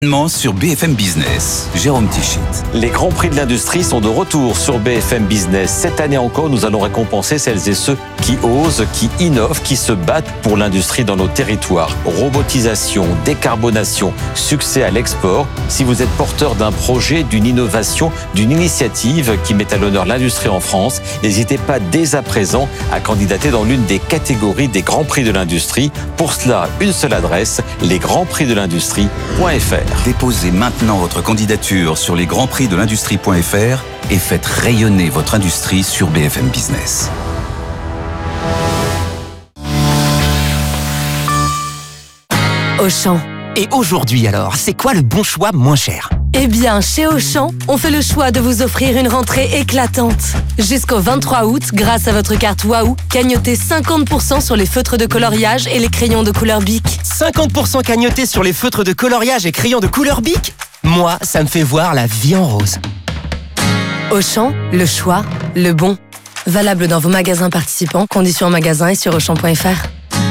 Sur BFM Business, Jérôme Tichit. Les grands prix de l'industrie sont de retour sur BFM Business. Cette année encore, nous allons récompenser celles et ceux qui osent, qui innovent, qui se battent pour l'industrie dans nos territoires. Robotisation, décarbonation, succès à l'export. Si vous êtes porteur d'un projet, d'une innovation, d'une initiative qui met à l'honneur l'industrie en France, n'hésitez pas dès à présent à candidater dans l'une des catégories des grands prix de l'industrie. Pour cela, une seule adresse, lesgrandsprixdelindustrie.fr. Déposez maintenant votre candidature sur lesgrandsprixdelindustrie.fr et faites rayonner votre industrie sur BFM Business. Auchan. Et aujourd'hui alors, c'est quoi le bon choix moins cher ? Eh bien, chez Auchan, on fait le choix de vous offrir une rentrée éclatante. Jusqu'au 23 août, grâce à votre carte Waouh, cagnotez 50% sur les feutres de coloriage et les crayons de couleur Bic. 50% cagnoté sur les feutres de coloriage et crayons de couleur Bic ? Moi, ça me fait voir la vie en rose. Auchan, le choix, le bon. Valable dans vos magasins participants, conditions en magasin et sur auchan.fr.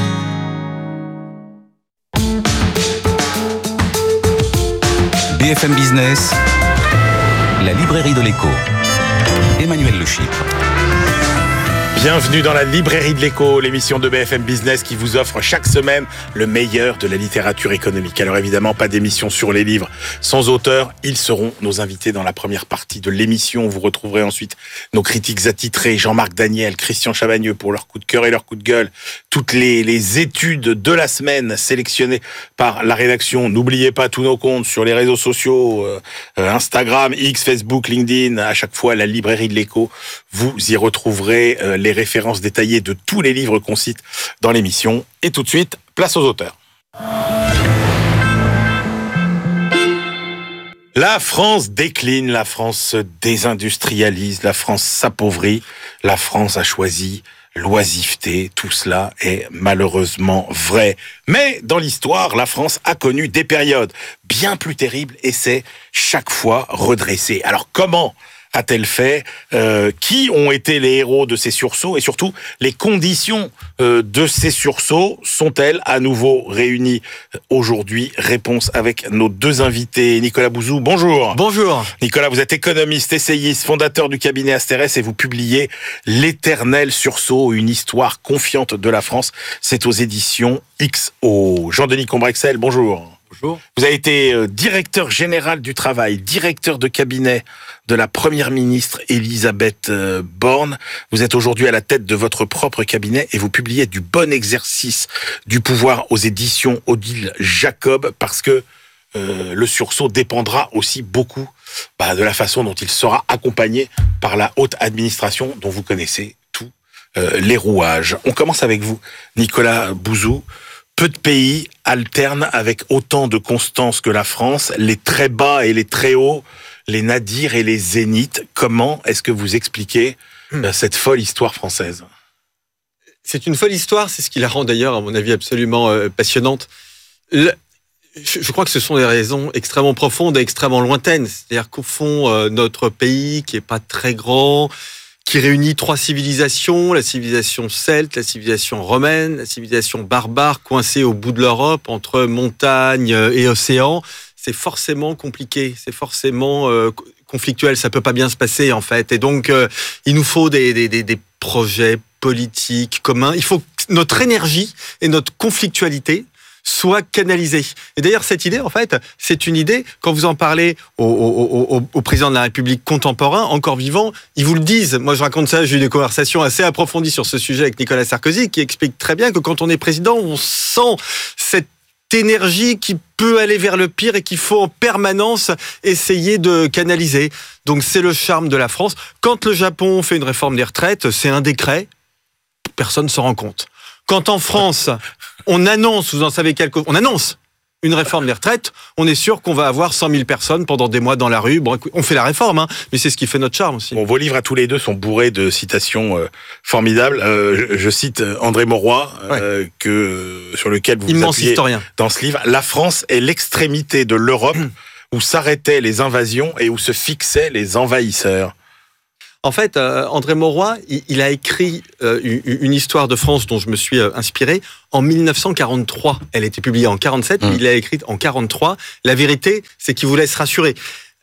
BFM Business, la librairie de l'écho. Emmanuel Le Chypre. Bienvenue dans la librairie de l'écho, l'émission de BFM Business qui vous offre chaque semaine le meilleur de la littérature économique. Alors évidemment, pas d'émission sur les livres sans auteur. Ils seront nos invités dans la première partie de l'émission. Vous retrouverez ensuite nos critiques attitrés, Jean-Marc Daniel, Christian Chavagneux pour leur coup de cœur et leur coup de gueule. Toutes les études de la semaine sélectionnées par la rédaction. N'oubliez pas tous nos comptes sur les réseaux sociaux, Instagram, X, Facebook, LinkedIn. À chaque fois, la librairie de l'écho. Vous y retrouverez les références détaillées de tous les livres qu'on cite dans l'émission. Et tout de suite, place aux auteurs. La France décline, la France se désindustrialise, la France s'appauvrit, la France a choisi l'oisiveté. Tout cela est malheureusement vrai. Mais dans l'histoire, la France a connu des périodes bien plus terribles et s'est chaque fois redressée. Alors comment a-t-elle fait? Qui ont été les héros de ces sursauts? Et surtout, les conditions de ces sursauts sont-elles à nouveau réunies aujourd'hui? Réponse avec nos deux invités. Nicolas Bouzou, bonjour. Bonjour. Nicolas, vous êtes économiste, essayiste, fondateur du cabinet Asterès et vous publiez L'éternel sursaut, une histoire confiante de la France. C'est aux éditions XO. Jean-Denis Combrexel, bonjour. Bonjour. Vous avez été directeur général du travail, directeur de cabinet de la première ministre Elisabeth Borne. Vous êtes aujourd'hui à la tête de votre propre cabinet et vous publiez Du bon exercice du pouvoir aux éditions Odile Jacob parce que le sursaut dépendra aussi beaucoup de la façon dont il sera accompagné par la haute administration dont vous connaissez tous les rouages. On commence avec vous, Nicolas Bouzou. Peu de pays alternent avec autant de constance que la France, les très bas et les très hauts, les nadirs et les zéniths. Comment est-ce que vous expliquez cette folle histoire française? C'est une folle histoire, c'est ce qui la rend d'ailleurs, à mon avis, absolument passionnante. Je crois que ce sont des raisons extrêmement profondes et extrêmement lointaines. C'est-à-dire qu'au fond, notre pays, qui est pas très grand, qui réunit trois civilisations, la civilisation celte, la civilisation romaine, la civilisation barbare, coincée au bout de l'Europe, entre montagne et océan, c'est forcément compliqué, c'est forcément conflictuel, ça peut pas bien se passer en fait. Et donc, il nous faut des projets politiques communs. Il faut que notre énergie et notre conflictualité soit canalisée. Et d'ailleurs, cette idée, en fait, c'est une idée, quand vous en parlez au président de la République contemporain, encore vivant, ils vous le disent. Moi, je raconte ça, j'ai eu des conversations assez approfondies sur ce sujet avec Nicolas Sarkozy, qui explique très bien que quand on est président, on sent cette énergie qui peut aller vers le pire et qu'il faut en permanence essayer de canaliser. Donc, c'est le charme de la France. Quand le Japon fait une réforme des retraites, c'est un décret, personne ne s'en rend compte. Quand en France, on annonce, vous en savez on annonce une réforme des retraites, on est sûr qu'on va avoir 100 000 personnes pendant des mois dans la rue. Bon, on fait la réforme, mais c'est ce qui fait notre charme aussi. Bon, vos livres à tous les deux sont bourrés de citations formidables. Je cite André Mauroy, sur lequel vous immense appuyez historien dans ce livre. La France est l'extrémité de l'Europe où s'arrêtaient les invasions et où se fixaient les envahisseurs. En fait, André Mauroy, il a écrit une histoire de France dont je me suis inspiré en 1943. Elle a été publiée en 47, mais il l'a écrite en 43. La vérité, c'est qu'il voulait se rassurer.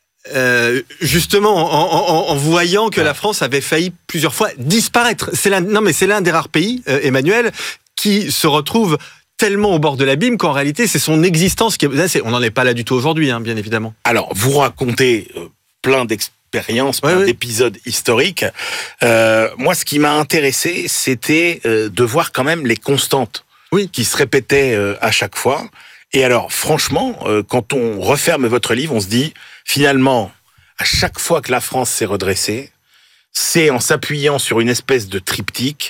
Justement, en voyant que la France avait failli plusieurs fois disparaître. C'est l'un des rares pays, Emmanuel, qui se retrouve tellement au bord de l'abîme qu'en réalité, c'est son existence qui est... On n'en est pas là du tout aujourd'hui, bien évidemment. Alors, vous racontez plein d'expériences, d'épisodes historiques. Moi, ce qui m'a intéressé, c'était de voir quand même les constantes qui se répétaient à chaque fois. Et alors, franchement, quand on referme votre livre, on se dit, finalement, à chaque fois que la France s'est redressée, c'est en s'appuyant sur une espèce de triptyque,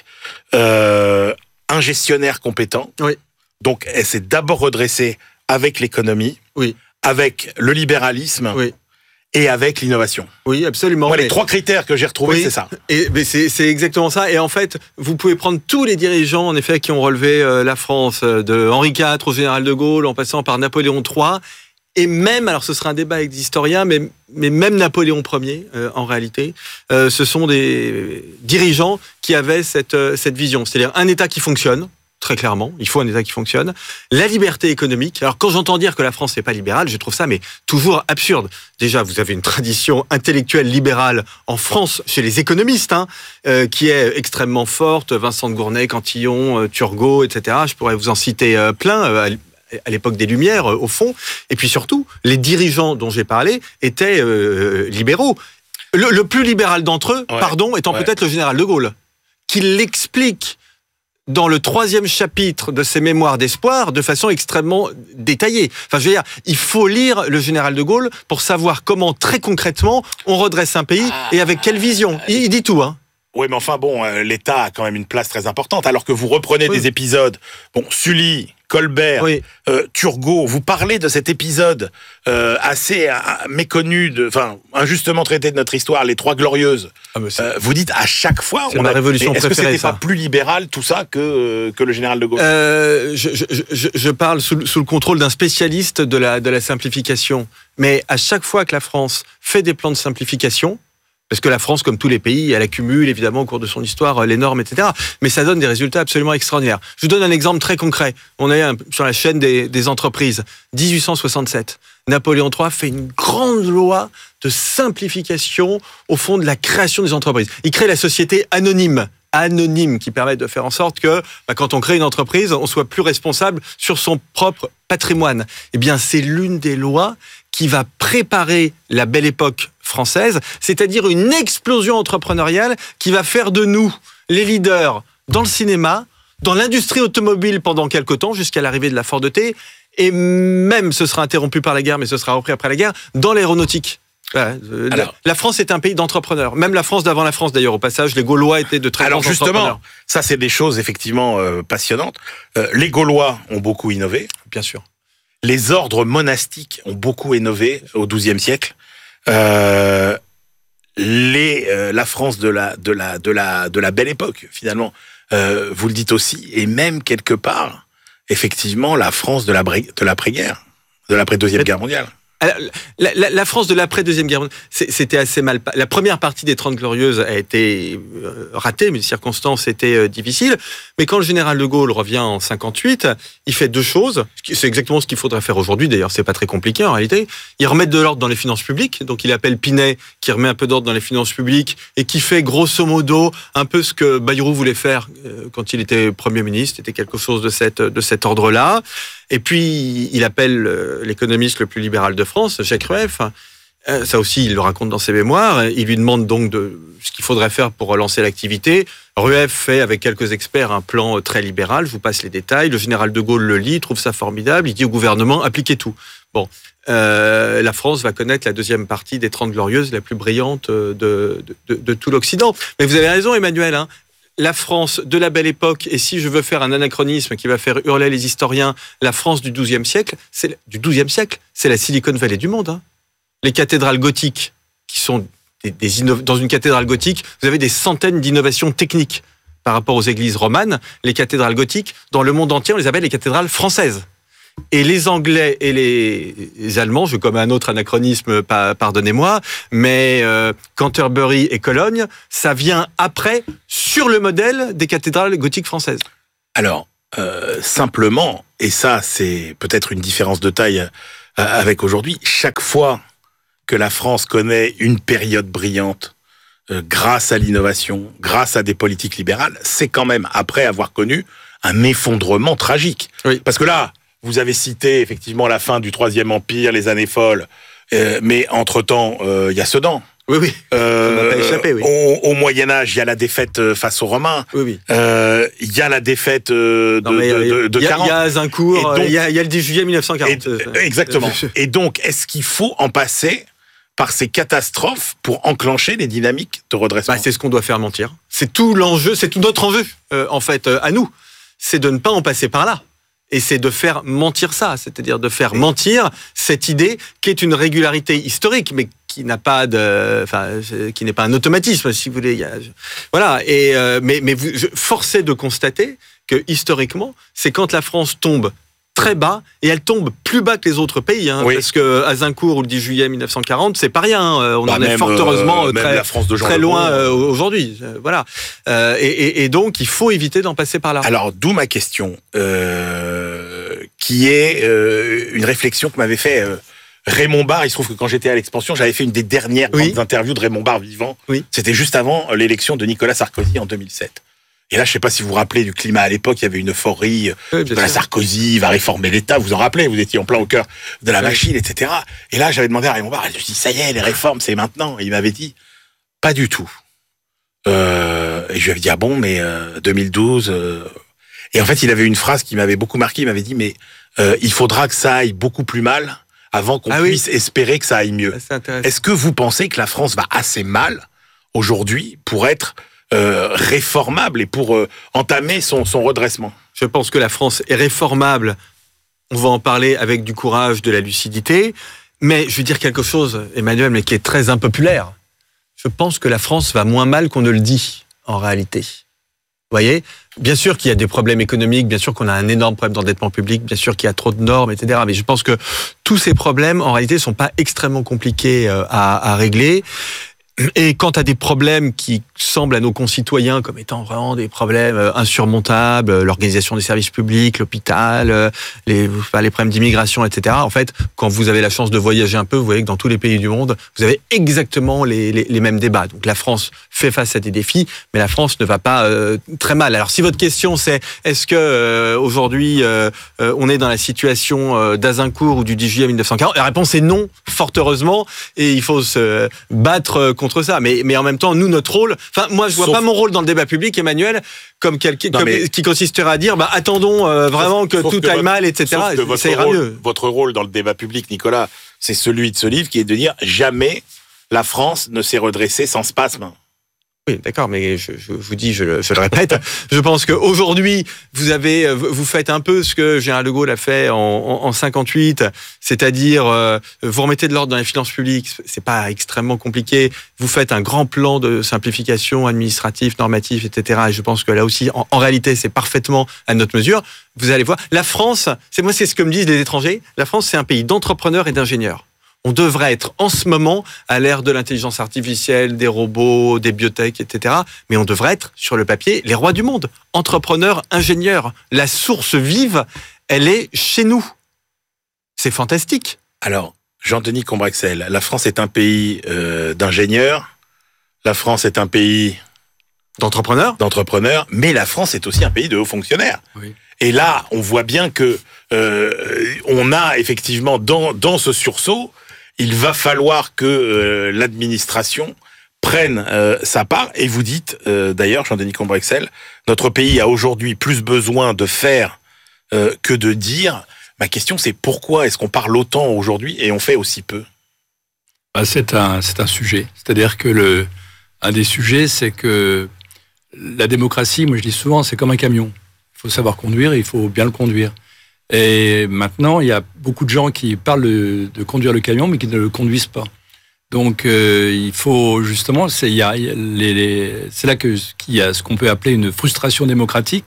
un gestionnaire compétent. Oui. Donc, elle s'est d'abord redressée avec l'économie, avec le libéralisme et avec l'innovation. Oui, absolument. Moi, les trois critères que j'ai retrouvés, c'est ça. Mais c'est exactement ça. Et en fait, vous pouvez prendre tous les dirigeants, en effet, qui ont relevé la France, de Henri IV au général de Gaulle, en passant par Napoléon III, et même, alors ce sera un débat avec des historiens, mais même Napoléon Ier, en réalité, ce sont des dirigeants qui avaient cette vision. C'est-à-dire un État qui fonctionne, très clairement, il faut un État qui fonctionne. La liberté économique. Alors, quand j'entends dire que la France n'est pas libérale, je trouve ça toujours absurde. Déjà, vous avez une tradition intellectuelle libérale en France, chez les économistes, qui est extrêmement forte. Vincent de Gournay, Cantillon, Turgot, etc. Je pourrais vous en citer plein, à l'époque des Lumières, au fond. Et puis surtout, les dirigeants dont j'ai parlé étaient libéraux. Le plus libéral d'entre eux, étant peut-être le général de Gaulle, qui l'explique dans le 3e chapitre de ses mémoires d'espoir, de façon extrêmement détaillée. Enfin, je veux dire, il faut lire le général de Gaulle pour savoir comment, très concrètement, on redresse un pays et avec quelle vision. Il dit tout, Oui, mais enfin, l'État a quand même une place très importante, alors que vous reprenez des épisodes, Sully, Colbert, Turgot, vous parlez de cet épisode assez méconnu, injustement traité de notre histoire, les Trois Glorieuses. Vous dites à chaque fois, c'est ma révolution préférée. Est-ce que c'était pas plus libéral tout ça que le général de Gaulle? Je parle sous le contrôle d'un spécialiste de la simplification, mais à chaque fois que la France fait des plans de simplification, parce que la France, comme tous les pays, elle accumule évidemment au cours de son histoire les normes, etc. Mais ça donne des résultats absolument extraordinaires. Je vous donne un exemple très concret. On est sur la chaîne des entreprises. 1867, Napoléon III fait une grande loi de simplification au fond de la création des entreprises. Il crée la société anonyme qui permet de faire en sorte que quand on crée une entreprise, on soit plus responsable sur son propre patrimoine. Eh bien, c'est l'une des lois qui va préparer la belle époque française, c'est-à-dire une explosion entrepreneuriale qui va faire de nous les leaders dans le cinéma, dans l'industrie automobile pendant quelque temps, jusqu'à l'arrivée de la Ford T, et même, ce sera interrompu par la guerre, mais ce sera repris après la guerre, dans l'aéronautique. La France est un pays d'entrepreneurs. Même la France d'avant la France, d'ailleurs, au passage, les Gaulois étaient de très grands entrepreneurs. Alors justement, ça c'est des choses effectivement passionnantes. Les Gaulois ont beaucoup innové. Bien sûr. Les ordres monastiques ont beaucoup innové au XIIe siècle. La France de la belle époque, finalement, vous le dites aussi, et même quelque part, effectivement, la France de l'après-guerre, de l'après-deuxième guerre mondiale. La France de l'après-deuxième guerre mondiale, c'était assez mal. La première partie des 30 Glorieuses a été ratée, mais les circonstances étaient difficiles. Mais quand le général de Gaulle revient en 58, il fait deux choses. C'est exactement ce qu'il faudrait faire aujourd'hui. D'ailleurs, c'est pas très compliqué en réalité. Il remet de l'ordre dans les finances publiques. Donc, il appelle Pinet, qui remet un peu d'ordre dans les finances publiques et qui fait grosso modo un peu ce que Bayrou voulait faire quand il était Premier ministre. C'était quelque chose de cet ordre-là. Et puis, il appelle l'économiste le plus libéral de France, Jacques Rueff. Ça aussi, il le raconte dans ses mémoires. Il lui demande donc ce qu'il faudrait faire pour relancer l'activité. Rueff fait, avec quelques experts, un plan très libéral. Je vous passe les détails. Le général de Gaulle le lit, trouve ça formidable. Il dit au gouvernement, appliquez tout. Bon, la France va connaître la deuxième partie des 30 Glorieuses, la plus brillante de tout l'Occident. Mais vous avez raison, Emmanuel, la France de la belle époque, et si je veux faire un anachronisme qui va faire hurler les historiens, la France du XIIe siècle, c'est la Silicon Valley du monde. Les cathédrales gothiques, qui sont dans une cathédrale gothique, vous avez des centaines d'innovations techniques par rapport aux églises romanes. Les cathédrales gothiques, dans le monde entier, on les appelle les cathédrales françaises. Et les Anglais et les Allemands, je commets un autre anachronisme, pardonnez-moi, mais Canterbury et Cologne, ça vient après, sur le modèle des cathédrales gothiques françaises. Alors, simplement, et ça c'est peut-être une différence de taille avec aujourd'hui, chaque fois que la France connaît une période brillante, grâce à l'innovation, grâce à des politiques libérales, c'est quand même après avoir connu un effondrement tragique. Oui. Parce que là, vous avez cité effectivement la fin du Troisième Empire, les années folles, mais entre-temps, il y a Sedan. Oui, oui. Ça m'a pas échappé, oui. Au Moyen-Âge, il y a la défaite face aux Romains. Oui, oui. Il y a la défaite de 40. Il y a Azincourt, il y a le 10 juillet 1940. Exactement. Et donc, est-ce qu'il faut en passer par ces catastrophes pour enclencher les dynamiques de redressement? C'est ce qu'on doit faire mentir. C'est tout l'enjeu, c'est tout notre enjeu, en fait, à nous. C'est de ne pas en passer par là. Et c'est de faire mentir ça, c'est-à-dire de faire mentir cette idée qui est une régularité historique, mais qui n'a pas qui n'est pas un automatisme, si vous voulez. Voilà. Et mais force est de constater que historiquement, c'est quand la France tombe très bas, et elle tombe plus bas que les autres pays, hein, parce que Azincourt ou le 10 juillet 1940, c'est pas rien. On en est fort heureusement très loin aujourd'hui. Voilà. Et donc, il faut éviter d'en passer par là. Alors, d'où ma question, qui est une réflexion que m'avait fait Raymond Barre. Il se trouve que quand j'étais à l'Expansion, j'avais fait une des dernières grandes interviews de Raymond Barre vivant. Oui. C'était juste avant l'élection de Nicolas Sarkozy en 2007. Et là, je sais pas si vous vous rappelez du climat à l'époque, il y avait une euphorie. Nicolas Sarkozy va réformer l'État, vous en rappelez, vous étiez en plein au cœur de la machine, etc. Et là, j'avais demandé à Raymond Barre, je lui ai dit, ça y est, les réformes, c'est maintenant. Et il m'avait dit, pas du tout. Et je lui avais dit, ah bon, mais 2012... Et en fait, il avait une phrase qui m'avait beaucoup marqué, il m'avait dit, mais il faudra que ça aille beaucoup plus mal avant qu'on puisse espérer que ça aille mieux. Est-ce que vous pensez que la France va assez mal aujourd'hui pour être réformable et pour entamer son redressement? Je pense que la France est réformable. On va en parler avec du courage, de la lucidité. Mais je vais dire quelque chose, Emmanuel, mais qui est très impopulaire. Je pense que la France va moins mal qu'on ne le dit, en réalité. Vous voyez ? Bien sûr qu'il y a des problèmes économiques, bien sûr qu'on a un énorme problème d'endettement public, bien sûr qu'il y a trop de normes, etc. Mais je pense que tous ces problèmes, en réalité, ne sont pas extrêmement compliqués à régler. Et quant à des problèmes qui semblent à nos concitoyens comme étant vraiment des problèmes insurmontables, l'organisation des services publics, l'hôpital, les problèmes d'immigration, etc. En fait, quand vous avez la chance de voyager un peu, vous voyez que dans tous les pays du monde, vous avez exactement les mêmes débats. Donc la France fait face à des défis, mais la France ne va pas très mal. Alors si votre question c'est est-ce que aujourd'hui on est dans la situation d'Azincourt ou du 10 juillet 1940, la réponse est non, fort heureusement, et il faut se battre contre ça. Mais en même temps, nous, notre rôle... Enfin, moi, je vois pas mon rôle dans le débat public, Emmanuel, comme quelqu'un qui consisterait à dire attendons vraiment que tout aille mal, etc. Ça ira mieux. Votre rôle dans le débat public, Nicolas, c'est celui de ce livre qui est de dire jamais la France ne s'est redressée sans spasme. Oui, d'accord, mais je vous dis, je le répète, je pense qu'aujourd'hui, vous faites un peu ce que Général de Gaulle a fait en 58, c'est-à-dire vous remettez de l'ordre dans les finances publiques, c'est pas extrêmement compliqué, vous faites un grand plan de simplification administrative, normative, etc. Et je pense que là aussi, en réalité, c'est parfaitement à notre mesure. Vous allez voir, la France, c'est ce que me disent les étrangers, la France, c'est un pays d'entrepreneurs et d'ingénieurs. On devrait être en ce moment à l'ère de l'intelligence artificielle, des robots, des biotech, etc. Mais on devrait être, sur le papier, les rois du monde. Entrepreneurs, ingénieurs. La source vive, elle est chez nous. C'est fantastique. Alors, Jean-Denis Combrexel, la France est un pays d'ingénieurs. La France est un pays... D'entrepreneurs. Mais la France est aussi un pays de hauts fonctionnaires. Oui. Et là, on voit bien que on a effectivement, dans ce sursaut, il va falloir que l'administration prenne sa part. Et vous dites, d'ailleurs, Jean-Denis Combrexel, notre pays a aujourd'hui plus besoin de faire que de dire. Ma question, c'est pourquoi est-ce qu'on parle autant aujourd'hui et on fait aussi peu ? C'est un sujet. C'est-à-dire que un des sujets, c'est que la démocratie, moi je dis souvent, c'est comme un camion. Il faut savoir conduire et il faut bien le conduire. Et maintenant, il y a beaucoup de gens qui parlent de conduire le camion, mais qui ne le conduisent pas. Donc, il faut justement, c'est là qu'il y a ce qu'on peut appeler une frustration démocratique,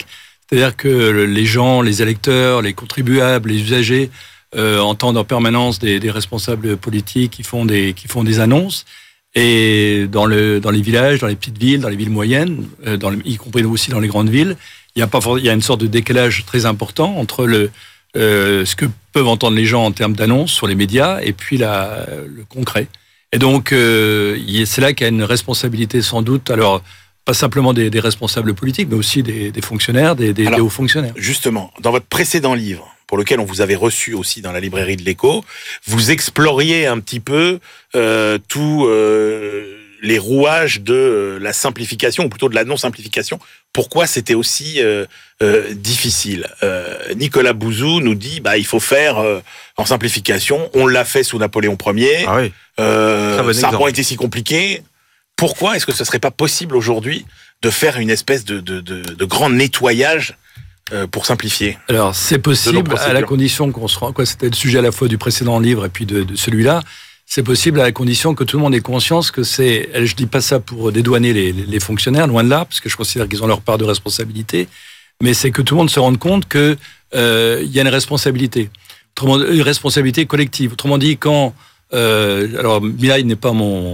C'est-à-dire que les gens, les électeurs, les contribuables, les usagers entendent en permanence des responsables politiques qui font des annonces. Et dans les villages, dans les petites villes, dans les villes moyennes, y compris aussi dans les grandes villes, il y a une sorte de décalage très important entre ce que peuvent entendre les gens en termes d'annonces sur les médias et puis le concret. Et donc, c'est là qu'il y a une responsabilité sans doute, alors pas simplement des responsables politiques, mais aussi des fonctionnaires, des hauts fonctionnaires. Justement, dans votre précédent livre, pour lequel on vous avait reçu aussi dans la librairie de l'Écho, vous exploriez un petit peu tous les rouages de la simplification, ou plutôt de la non-simplification. Pourquoi c'était aussi difficile? Nicolas Bouzou nous dit il faut faire en simplification. On l'a fait sous Napoléon Ier. Ah oui. Ça n'a pas été si compliqué. Pourquoi est-ce que ce serait pas possible aujourd'hui de faire une espèce de grand nettoyage pour simplifier? Alors, c'est possible à la condition qu'on se rend... C'était le sujet à la fois du précédent livre et puis de celui-là. C'est possible à la condition que tout le monde ait conscience que je dis pas ça pour dédouaner les fonctionnaires, loin de là, parce que je considère qu'ils ont leur part de responsabilité, mais c'est que tout le monde se rende compte que y a une responsabilité. Autrement, une responsabilité collective. Autrement dit, quand... alors, Milei n'est pas mon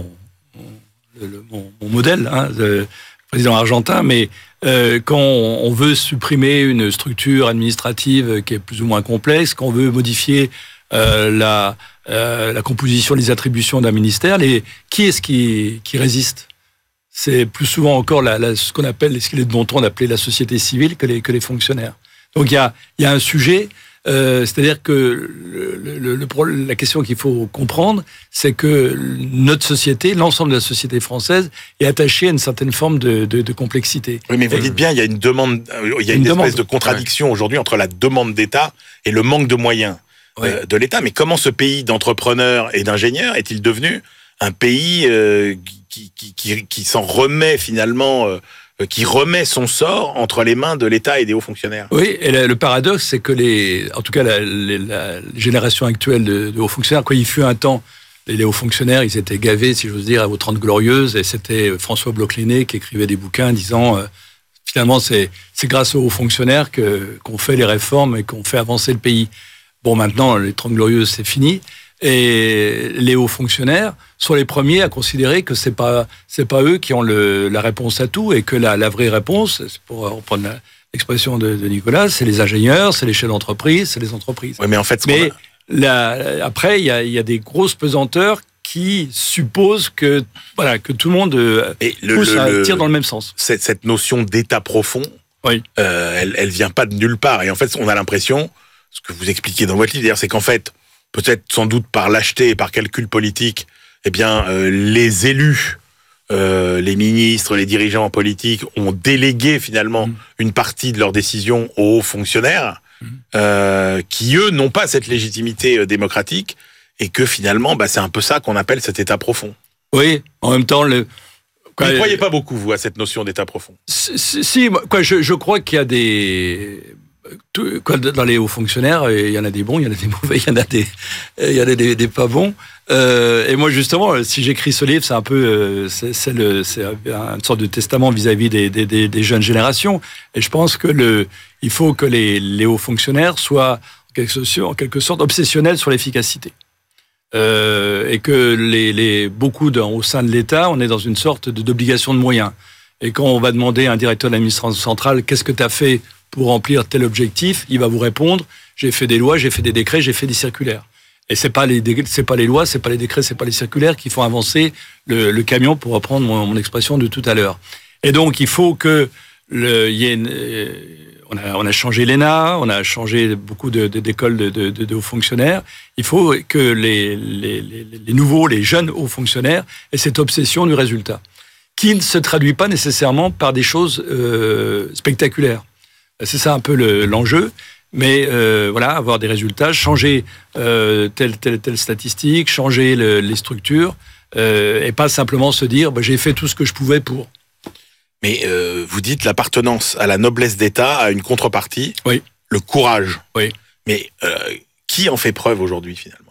modèle, le président argentin, mais quand on veut supprimer une structure administrative qui est plus ou moins complexe, quand on veut modifier la composition, les attributions d'un ministère, qui est-ce qui résiste? C'est plus souvent encore ce qu'on appelle, ce qu'il est de bon ton d'appeler la société civile que les fonctionnaires. Donc il y a un sujet. C'est-à-dire que la question qu'il faut comprendre, c'est que notre société, l'ensemble de la société française, est attachée à une certaine forme de complexité. Oui, mais vous dites bien, il y a une demande, il y a une espèce de contradiction aujourd'hui entre la demande d'État et le manque de moyens de l'État. Mais comment ce pays d'entrepreneurs et d'ingénieurs est-il devenu un pays qui s'en remet finalement qui remet son sort entre les mains de l'État et des hauts fonctionnaires? Oui, et le paradoxe, c'est que en tout cas, la génération actuelle de hauts fonctionnaires, il fut un temps, les hauts fonctionnaires, ils étaient gavés, si j'ose dire, aux 30 Glorieuses, et c'était François Bloch-Lenné qui écrivait des bouquins disant, finalement, c'est grâce aux hauts fonctionnaires qu'on fait les réformes et qu'on fait avancer le pays. Bon, maintenant, les 30 Glorieuses, c'est fini. Et les hauts fonctionnaires sont les premiers à considérer que c'est pas eux qui ont la réponse à tout et que la vraie réponse, pour reprendre l'expression de Nicolas, c'est les ingénieurs, c'est les chefs d'entreprise, c'est les entreprises. Oui, mais en fait, après, il y a des grosses pesanteurs qui supposent que tout le monde tire dans le même sens. Cette notion d'État profond, oui. Elle vient pas de nulle part. Et en fait, on a l'impression, ce que vous expliquez dans votre livre, d'ailleurs, c'est qu'en fait, peut-être sans doute par lâcheté et par calcul politique, les élus, les ministres, les dirigeants politiques ont délégué finalement une partie de leurs décisions aux hauts fonctionnaires, qui eux n'ont pas cette légitimité démocratique, et que finalement, c'est un peu ça qu'on appelle cet État profond. Oui, en même temps, vous ne croyez pas beaucoup, vous, à cette notion d'État profond? Si, je crois qu'il y a dans les hauts fonctionnaires, il y en a des bons, il y en a des mauvais, il y en a des pas bons. Et moi, justement, si j'écris ce livre, c'est un peu, c'est une sorte de testament vis-à-vis des jeunes générations. Et je pense que il faut que les hauts fonctionnaires soient en quelque sorte obsessionnels sur l'efficacité. Et que beaucoup au sein de l'État, on est dans une sorte d'obligation de moyens. Et quand on va demander à un directeur de l'administration centrale, qu'est-ce que tu as fait pour remplir tel objectif, il va vous répondre, j'ai fait des lois, j'ai fait des décrets, j'ai fait des circulaires. Et c'est pas les lois, c'est pas les décrets, c'est pas les circulaires qui font avancer le camion, pour reprendre mon expression de tout à l'heure. Et donc, il faut que on a changé l'ENA, on a changé beaucoup d'écoles de hauts fonctionnaires. Il faut que les nouveaux, les jeunes hauts fonctionnaires aient cette obsession du résultat, qui ne se traduit pas nécessairement par des choses spectaculaires. C'est ça un peu l'enjeu, mais avoir des résultats, changer telle statistique, changer les structures, et pas simplement se dire j'ai fait tout ce que je pouvais pour. Mais vous dites l'appartenance à la noblesse d'État a une contrepartie, oui. Le courage. Oui. Mais qui en fait preuve aujourd'hui finalement?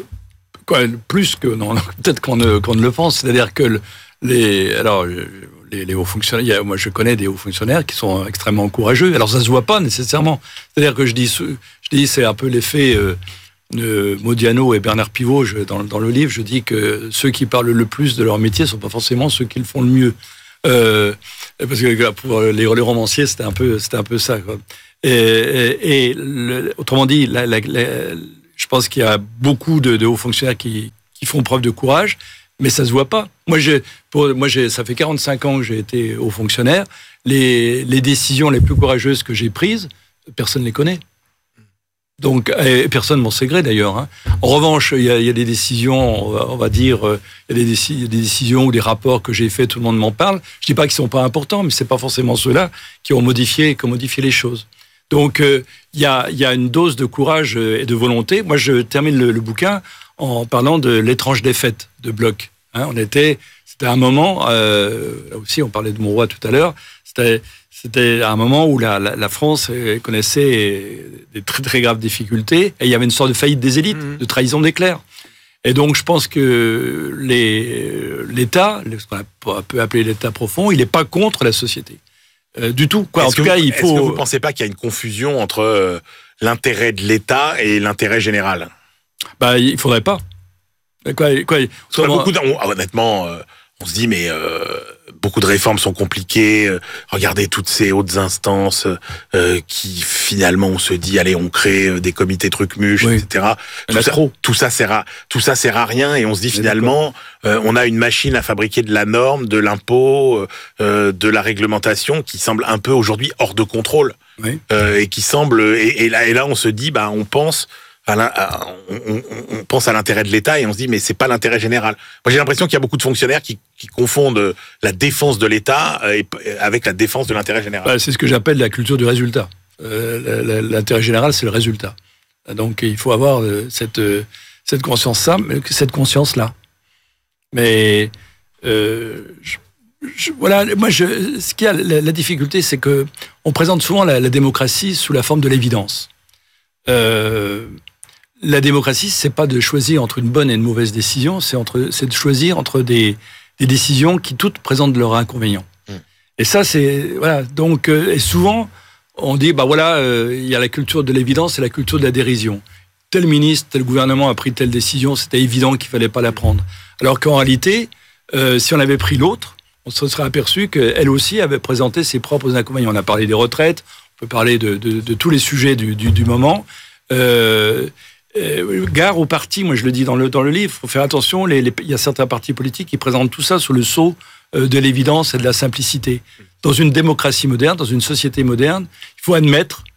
Plus que non, peut-être qu'on ne le pense. C'est-à-dire que les les hauts fonctionnaires. Moi, je connais des hauts fonctionnaires qui sont extrêmement courageux. Alors, ça se voit pas nécessairement. C'est-à-dire que je dis, c'est un peu l'effet de Modiano et Bernard Pivot. Dans le livre, je dis que ceux qui parlent le plus de leur métier sont pas forcément ceux qui le font le mieux. Parce que pour les romanciers, c'était un peu ça, quoi. Autrement dit, je pense qu'il y a beaucoup de hauts fonctionnaires qui font preuve de courage, mais ça se voit pas. Moi, ça fait 45 ans que j'ai été haut fonctionnaire. Les décisions les plus courageuses que j'ai prises, personne ne les connaît. Donc, et personne m'en sait gré d'ailleurs. Hein. En revanche, il y a des décisions, on va dire, il y a des décisions ou des rapports que j'ai faits, tout le monde m'en parle. Je dis pas qu'ils sont pas importants, mais c'est pas forcément ceux-là qui ont modifié les choses. Donc, il y a une dose de courage et de volonté. Moi, je termine le bouquin en parlant de l'étrange défaite de Bloch. Hein, c'était un moment, là aussi, on parlait de Monroy tout à l'heure. C'était un moment où la France connaissait des très très graves difficultés et il y avait une sorte de faillite des élites, de trahison d'éclair. Et donc je pense que l'État, ce qu'on peut appeler l'État profond, il n'est pas contre la société. Du tout. Quoi. Est-ce que vous ne pensez pas qu'il y a une confusion entre l'intérêt de l'État et l'intérêt général ? Il ne faudrait pas. Honnêtement, on se dit, mais beaucoup de réformes sont compliquées. Regardez toutes ces hautes instances qui, finalement, on se dit, allez, on crée des comités trucs-muches, etc. Tout ça sert à rien. Et on se dit, finalement, on a une machine à fabriquer de la norme, de l'impôt, de la réglementation qui semble un peu aujourd'hui hors de contrôle. Oui. Et qui semble... Et là, on se dit, on pense... on pense à l'intérêt de l'État et on se dit mais c'est pas l'intérêt général. Moi j'ai l'impression qu'il y a beaucoup de fonctionnaires qui confondent la défense de l'État avec la défense de l'intérêt général. C'est ce que j'appelle la culture du résultat. L'intérêt général c'est le résultat. Donc il faut avoir cette conscience-là. Mais voilà, moi ce qu'il y a la difficulté c'est que on présente souvent la démocratie sous la forme de l'évidence. La démocratie, c'est pas de choisir entre une bonne et une mauvaise décision, c'est de choisir entre des décisions qui toutes présentent leurs inconvénients. Et ça, c'est voilà. Donc, et souvent, on dit il y a la culture de l'évidence et la culture de la dérision. Tel ministre, tel gouvernement a pris telle décision, c'était évident qu'il fallait pas la prendre. Alors qu'en réalité, si on avait pris l'autre, on se serait aperçu qu'elle aussi avait présenté ses propres inconvénients. On a parlé des retraites, on peut parler de tous les sujets du moment. Gare aux partis, moi je le dis dans le livre, il faut faire attention, il y a certains partis politiques qui présentent tout ça sous le sceau de l'évidence et de la simplicité. Dans une démocratie moderne, dans une société moderne, il faut admettre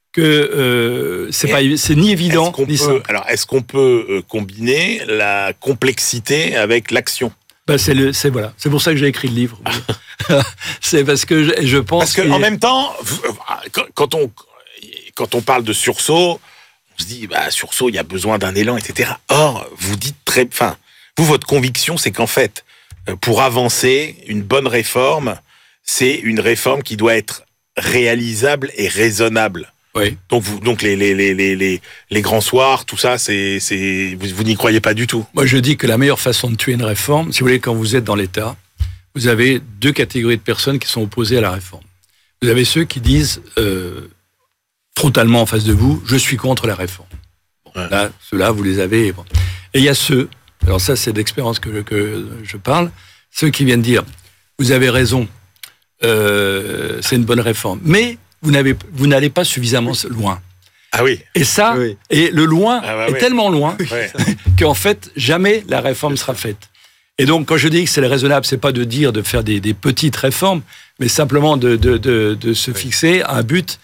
que c'est ni évident ni simple. Alors, est-ce qu'on peut combiner la complexité avec l'action ? C'est pour ça que j'ai écrit le livre. C'est parce que je pense que en même temps, quand on parle de sursaut, on se dit, sursaut, il y a besoin d'un élan, etc. Or, vous dites votre conviction, c'est qu'en fait, pour avancer, une bonne réforme, c'est une réforme qui doit être réalisable et raisonnable. Oui. Donc les grands soirs, tout ça, vous n'y croyez pas du tout. Moi, je dis que la meilleure façon de tuer une réforme, si vous voulez, quand vous êtes dans l'État, vous avez deux catégories de personnes qui sont opposées à la réforme. Vous avez ceux qui disent frontalement en face de vous, je suis contre la réforme. Là, ceux-là, vous les avez. Et il y a ceux, alors ça c'est d'expérience que je parle, ceux qui viennent dire, vous avez raison, c'est une bonne réforme, mais vous n'allez pas suffisamment loin. Ah oui. Et ça, et le loin est tellement loin qu'en fait, jamais la réforme sera faite. Et donc, quand je dis que c'est raisonnable, c'est pas de dire de faire des petites réformes, mais simplement de se fixer un but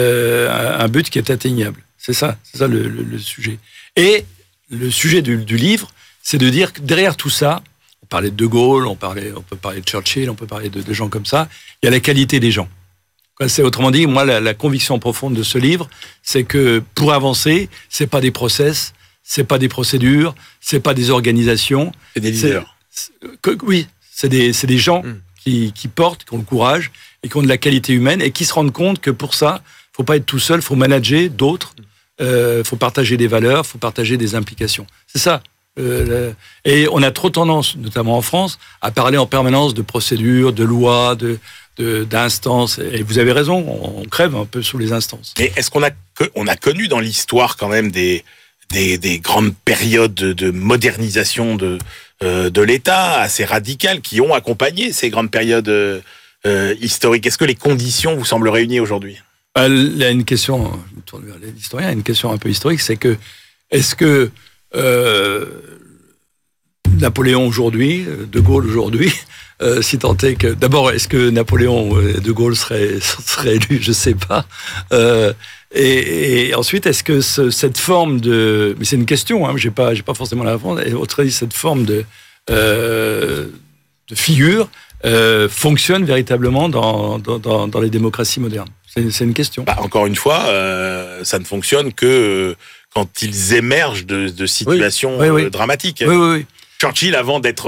qui est atteignable. C'est ça le sujet. Et le sujet du livre, c'est de dire que derrière tout ça, on parlait de Gaulle, on peut parler de Churchill, on peut parler de gens comme ça, il y a la qualité des gens. Autrement dit, moi, la conviction profonde de ce livre, c'est que pour avancer, c'est pas des process, c'est pas des procédures, c'est pas des organisations. C'est des leaders. C'est des gens qui portent, qui ont le courage et qui ont de la qualité humaine et qui se rendent compte que pour ça, faut pas être tout seul, faut manager d'autres, faut partager des valeurs, faut partager des implications. C'est ça Et on a trop tendance, notamment en France, à parler en permanence de procédures, de lois, d'instances. Et vous avez raison, on crève un peu sous les instances. Mais est-ce qu'on a connu dans l'histoire quand même des grandes périodes de modernisation de l'État assez radicales qui ont accompagné ces grandes périodes historiques? Est-ce que les conditions vous semblent réunies aujourd'hui? Il y a une question, je me tourne vers l'historien, une question un peu historique, c'est que est-ce que Napoléon aujourd'hui, De Gaulle aujourd'hui, si tant est que... D'abord, est-ce que Napoléon ou De Gaulle serait élu? Je ne sais pas. Et ensuite, est-ce que cette forme de... Mais c'est une question, j'ai pas forcément la réponse. Et autrement dit, cette forme de figure fonctionne véritablement dans les démocraties modernes? C'est une question. Encore une fois, ça ne fonctionne que quand ils émergent de situations dramatiques. Oui. Churchill, avant d'être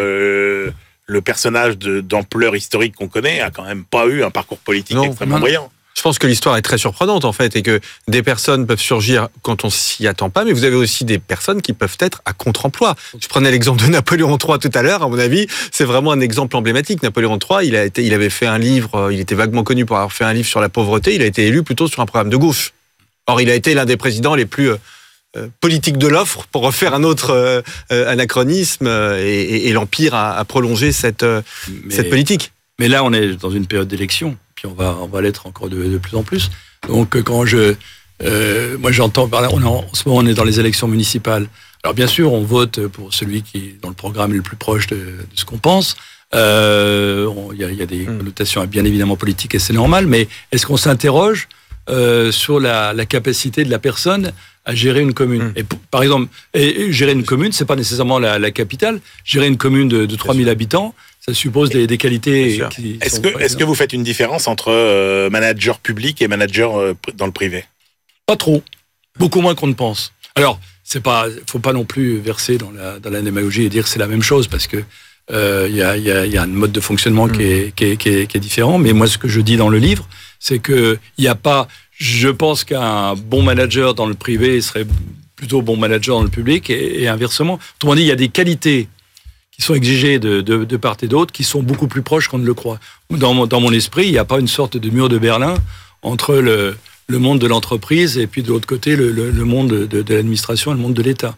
le personnage d'ampleur historique qu'on connaît, a quand même pas eu un parcours politique extrêmement brillant. Je pense que l'histoire est très surprenante, en fait, et que des personnes peuvent surgir quand on s'y attend pas, mais vous avez aussi des personnes qui peuvent être à contre-emploi. Je prenais l'exemple de Napoléon III tout à l'heure, à mon avis, c'est vraiment un exemple emblématique. Napoléon III, il avait fait un livre, il était vaguement connu pour avoir fait un livre sur la pauvreté, il a été élu plutôt sur un programme de gauche. Or, il a été l'un des présidents les plus politiques de l'offre, pour refaire un autre anachronisme, et l'Empire a prolongé cette politique. Mais là, on est dans une période d'élection. Puis on va l'être encore de plus en plus. Donc quand moi j'entends par là, en ce moment on est dans les élections municipales. Alors bien sûr on vote pour celui qui est dans le programme le plus proche de ce qu'on pense. Il y a des connotations bien évidemment politiques et c'est normal. Mais est-ce qu'on s'interroge sur la capacité de la personne à gérer une commune? Et par exemple, gérer une commune, c'est pas nécessairement la capitale. Gérer une commune de 3000 habitants, ça suppose des qualités. Est-ce que vous faites une différence entre manager public et manager dans le privé? Pas trop. Beaucoup moins qu'on ne pense. Alors, faut pas non plus verser dans la démagogie et dire que c'est la même chose, parce que il y a un mode de fonctionnement qui est différent. Mais moi, ce que je dis dans le livre, c'est que il y a pas. Je pense qu'un bon manager dans le privé serait plutôt bon manager dans le public et inversement. Autrement dit, il y a des qualités qui sont exigées de part et d'autre, qui sont beaucoup plus proches qu'on ne le croit. Dans mon esprit, il n'y a pas une sorte de mur de Berlin entre le monde de l'entreprise et puis de l'autre côté le monde de l'administration et le monde de l'État.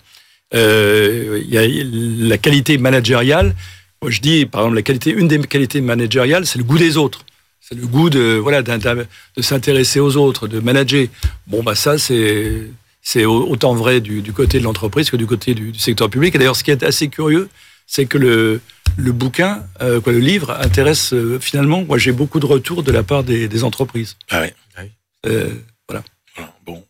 Il y a la qualité managériale. Moi, je dis, par exemple, une des qualités managériales, c'est le goût des autres. C'est le goût de s'intéresser aux autres, de manager. Ça, c'est autant vrai du côté de l'entreprise que du côté du secteur public. Et d'ailleurs, ce qui est assez curieux, c'est que le bouquin, le livre, intéresse finalement. Moi, j'ai beaucoup de retours de la part des entreprises. Ah oui. Voilà. Bon.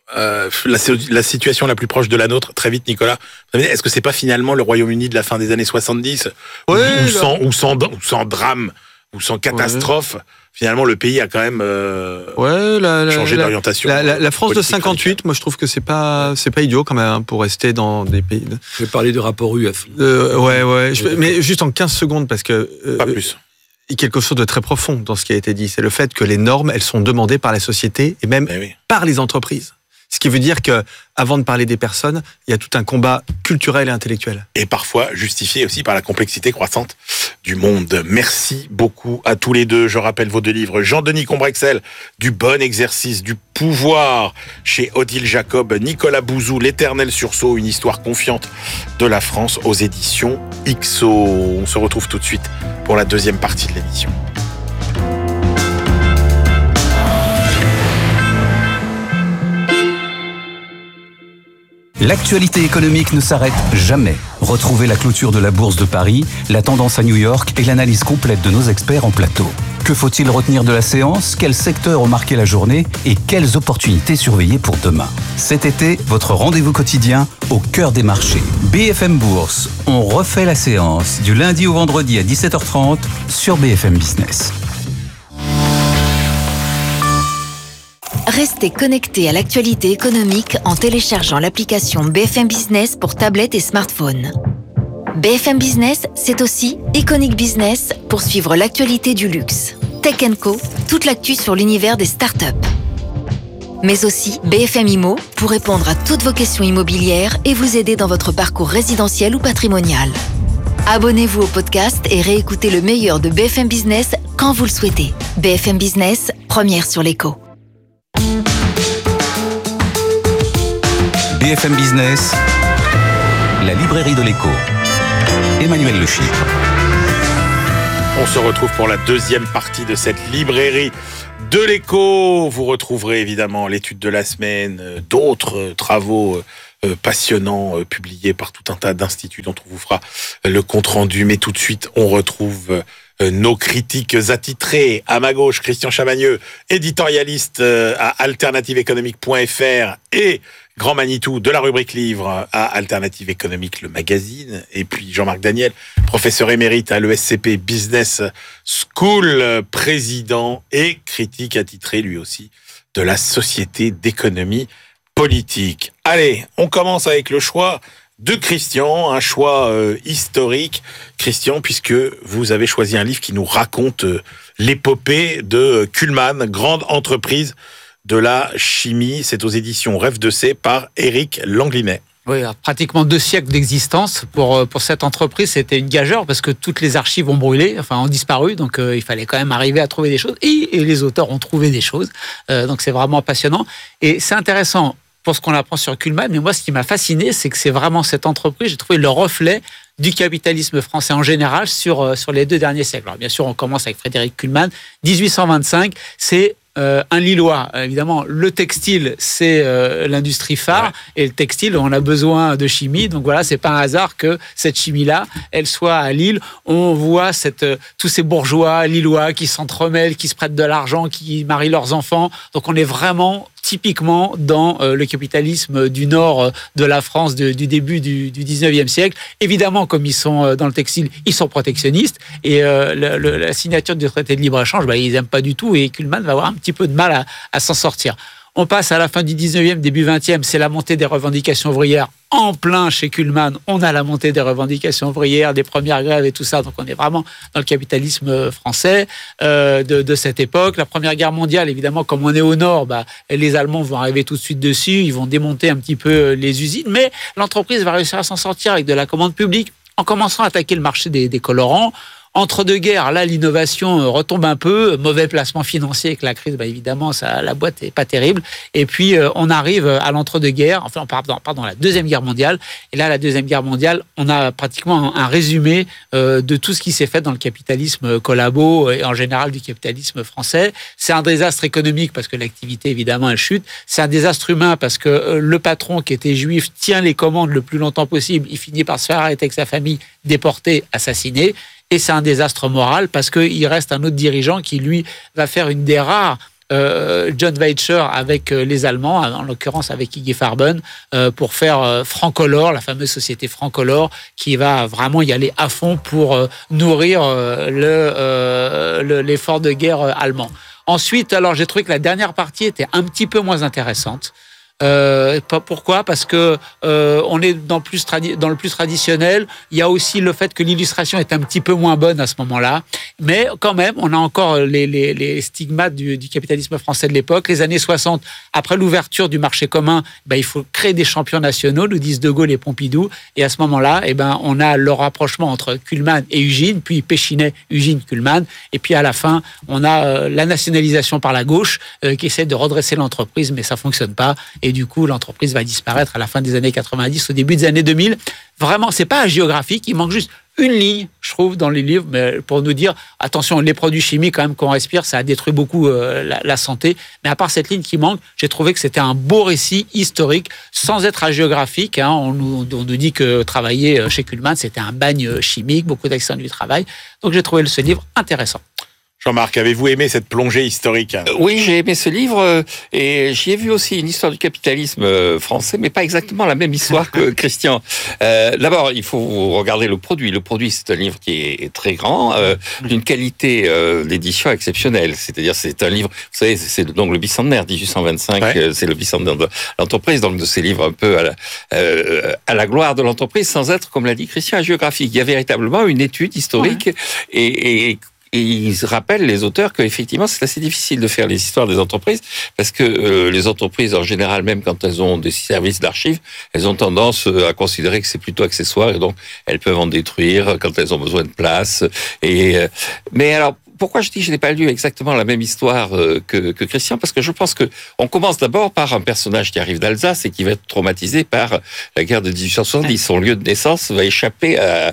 La situation la plus proche de la nôtre, très vite, Nicolas. Est-ce que c'est pas finalement le Royaume-Uni de la fin des années 70, ou sans drame, ou sans catastrophe, finalement le pays a quand même changé d'orientation. La France de 58, moi je trouve que c'est pas idiot quand même pour rester dans des pays. Je vais parler du rapport UF. Mais juste en 15 secondes parce que pas plus. Il y a quelque chose de très profond dans ce qui a été dit, c'est le fait que les normes, elles sont demandées par la société et même par les entreprises. Ce qui veut dire que, avant de parler des personnes, il y a tout un combat culturel et intellectuel. Et parfois justifié aussi par la complexité croissante du monde. Merci beaucoup à tous les deux. Je rappelle vos deux livres. Jean-Denis Combrexel, Du bon exercice du pouvoir, chez Odile Jacob. Nicolas Bouzou, L'éternel sursaut, une histoire confiante de la France, aux éditions XO. On se retrouve tout de suite pour la deuxième partie de l'émission. L'actualité économique ne s'arrête jamais. Retrouvez la clôture de la Bourse de Paris, la tendance à New York et l'analyse complète de nos experts en plateau. Que faut-il retenir de la séance? Quels secteurs ont marqué la journée? Et quelles opportunités surveiller pour demain? Cet été, votre rendez-vous quotidien au cœur des marchés. BFM Bourse, on refait la séance du lundi au vendredi à 17h30 sur BFM Business. Restez connectés à l'actualité économique en téléchargeant l'application BFM Business pour tablette et smartphone. BFM Business, c'est aussi Iconic Business pour suivre l'actualité du luxe. Tech & Co, toute l'actu sur l'univers des startups. Mais aussi BFM Immo pour répondre à toutes vos questions immobilières et vous aider dans votre parcours résidentiel ou patrimonial. Abonnez-vous au podcast et réécoutez le meilleur de BFM Business quand vous le souhaitez. BFM Business, première sur l'écho. BFM Business, la librairie de l'écho. Emmanuel Le Chypre. On se retrouve pour la deuxième partie de cette librairie de l'écho. Vous retrouverez évidemment l'étude de la semaine, d'autres travaux passionnants publiés par tout un tas d'instituts dont on vous fera le compte-rendu. Mais tout de suite, on retrouve nos critiques attitrés. À ma gauche, Christian Chavagneux, éditorialiste à alternativeéconomique.fr et Grand Manitou de la rubrique livre à Alternative Économique, le magazine. Et puis Jean-Marc Daniel, professeur émérite à l'ESCP Business School, président et critique attitré lui aussi de la Société d'économie politique. Allez, on commence avec le choix de Christian, un choix historique. Christian, puisque vous avez choisi un livre qui nous raconte l'épopée de Kuhlmann, grande entreprise de la chimie. C'est aux éditions Rêve de C par Éric Langlinet. Oui, pratiquement 2 siècles d'existence pour cette entreprise. C'était une gageure parce que toutes les archives ont brûlé, ont disparu. Donc, il fallait quand même arriver à trouver des choses. Et les auteurs ont trouvé des choses. Donc, c'est vraiment passionnant. Et c'est intéressant pour ce qu'on apprend sur Kuhlmann. Mais moi, ce qui m'a fasciné, c'est que c'est vraiment cette entreprise, j'ai trouvé le reflet du capitalisme français en général sur les 2 derniers siècles. Alors, bien sûr, on commence avec Frédéric Kuhlmann. 1825, c'est un Lillois. Évidemment, le textile, c'est l'industrie phare. Ouais. Et le textile, on a besoin de chimie. Donc voilà, c'est pas un hasard que cette chimie-là, elle soit à Lille. On voit tous ces bourgeois lillois qui s'entremêlent, qui se prêtent de l'argent, qui marient leurs enfants. Donc on est vraiment typiquement dans le capitalisme du nord de la France du début du 19e siècle. Évidemment, comme ils sont dans le textile, ils sont protectionnistes. Et la signature du traité de libre-échange, ils n'aiment pas du tout. Et Kuhlmann va avoir un petit peu de mal à s'en sortir. On passe à la fin du 19e, début 20e, c'est la montée des revendications ouvrières. En plein chez Kuhlmann, on a la montée des revendications ouvrières, des premières grèves et tout ça. Donc on est vraiment dans le capitalisme français de cette époque. La Première Guerre mondiale, évidemment, comme on est au nord, les Allemands vont arriver tout de suite dessus. Ils vont démonter un petit peu les usines. Mais l'entreprise va réussir à s'en sortir avec de la commande publique en commençant à attaquer le marché des colorants. Entre deux guerres, là, l'innovation retombe un peu. Mauvais placement financier avec la crise, évidemment, la boîte n'est pas terrible. Et puis, on arrive à l'entre-deux-guerres, pardon, la Deuxième Guerre mondiale. Et là, la Deuxième Guerre mondiale, on a pratiquement un résumé de tout ce qui s'est fait dans le capitalisme collabo et en général du capitalisme français. C'est un désastre économique parce que l'activité, évidemment, elle chute. C'est un désastre humain parce que le patron, qui était juif, tient les commandes le plus longtemps possible. Il finit par se faire arrêter avec sa famille, déporté, assassiné. Et c'est un désastre moral parce qu'il reste un autre dirigeant qui, lui, va faire une des rares John Weitscher avec les Allemands, en l'occurrence avec Iggy Farben, pour faire Francolor, la fameuse société Francolor, qui va vraiment y aller à fond pour nourrir l'effort de guerre allemand. Ensuite, alors j'ai trouvé que la dernière partie était un petit peu moins intéressante. Pourquoi ? Parce que on est dans le plus traditionnel. Il y a aussi le fait que l'illustration est un petit peu moins bonne à ce moment-là, mais quand même, on a encore les stigmates du capitalisme français de l'époque. Les années 60, après l'ouverture du marché commun, il faut créer des champions nationaux, nous disent De Gaulle et Pompidou. Et à ce moment-là, on a le rapprochement entre Kuhlmann et Ugine, puis Péchinet, Ugine, Kuhlmann. Et puis à la fin, on a la nationalisation par la gauche qui essaie de redresser l'entreprise, mais ça fonctionne pas. Et du coup, l'entreprise va disparaître à la fin des années 90, au début des années 2000. Vraiment, c'est pas géographique, il manque juste une ligne, je trouve, dans les livres, mais pour nous dire, attention, les produits chimiques, quand même, qu'on respire, ça a détruit beaucoup la santé. Mais à part cette ligne qui manque, j'ai trouvé que c'était un beau récit historique, sans être agéographique. On nous dit que travailler chez Kuhlmann, c'était un bagne chimique, beaucoup d'accidents du travail. Donc j'ai trouvé ce livre intéressant. Jean-Marc, avez-vous aimé cette plongée historique ? Oui, j'ai aimé ce livre et j'y ai vu aussi une histoire du capitalisme français, mais pas exactement la même histoire que Christian. D'abord, il faut regarder le produit. Le produit, c'est un livre qui est très grand, d'une qualité d'édition exceptionnelle. C'est-à-dire, c'est un livre, vous savez, c'est donc le bicentenaire, 1825, ouais. C'est le bicentenaire de l'entreprise, donc de ces livres un peu à la gloire de l'entreprise, sans être, comme l'a dit Christian, géographique. Il y a véritablement une étude historique et ils rappellent, les auteurs, qu'effectivement, c'est assez difficile de faire les histoires des entreprises parce que les entreprises, en général, même quand elles ont des services d'archives, elles ont tendance à considérer que c'est plutôt accessoire et donc elles peuvent en détruire quand elles ont besoin de place. Mais alors, pourquoi je dis que je n'ai pas lu exactement la même histoire que Christian? Parce que je pense que on commence d'abord par un personnage qui arrive d'Alsace et qui va être traumatisé par la guerre de 1870. Son lieu de naissance va échapper à...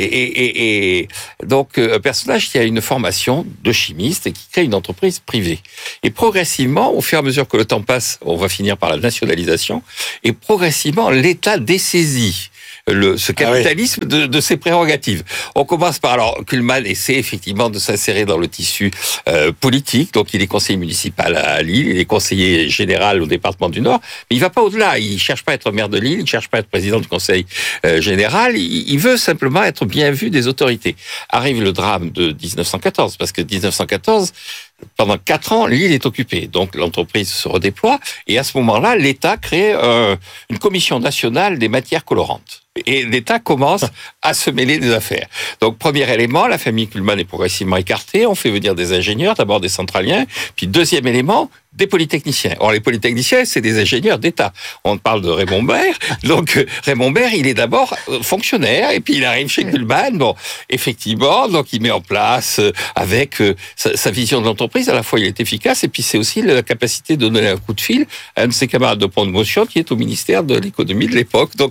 Et donc, un personnage qui a une formation de chimiste et qui crée une entreprise privée. Et progressivement, au fur et à mesure que le temps passe, on va finir par la nationalisation, et progressivement, l'État dessaisit ce capitalisme de ses prérogatives. On commence par, alors, Kuhlmann essaie effectivement de s'insérer dans le tissu politique, donc il est conseiller municipal à Lille, il est conseiller général au département du Nord, mais il va pas au-delà, il cherche pas à être maire de Lille, il cherche pas à être président du conseil général, il veut simplement être bien vu des autorités. Arrive le drame de 1914, parce que 1914, pendant 4 ans, l'île est occupée. Donc, l'entreprise se redéploie. Et à ce moment-là, l'État crée une commission nationale des matières colorantes. Et l'État commence à se mêler des affaires. Donc, premier élément, la famille Kuhlmann est progressivement écartée. On fait venir des ingénieurs, d'abord des centraliens. Puis, deuxième élément, des polytechniciens. Or, les polytechniciens, c'est des ingénieurs d'État. On parle de Raymond Baer. Donc, Raymond Baer, il est d'abord fonctionnaire, et puis il arrive chez Kuhlmann. Bon, effectivement, donc il met en place, avec sa vision de l'entreprise, à la fois il est efficace, et puis c'est aussi la capacité de donner un coup de fil à un de ses camarades de promotion qui est au ministère de l'économie de l'époque. Donc,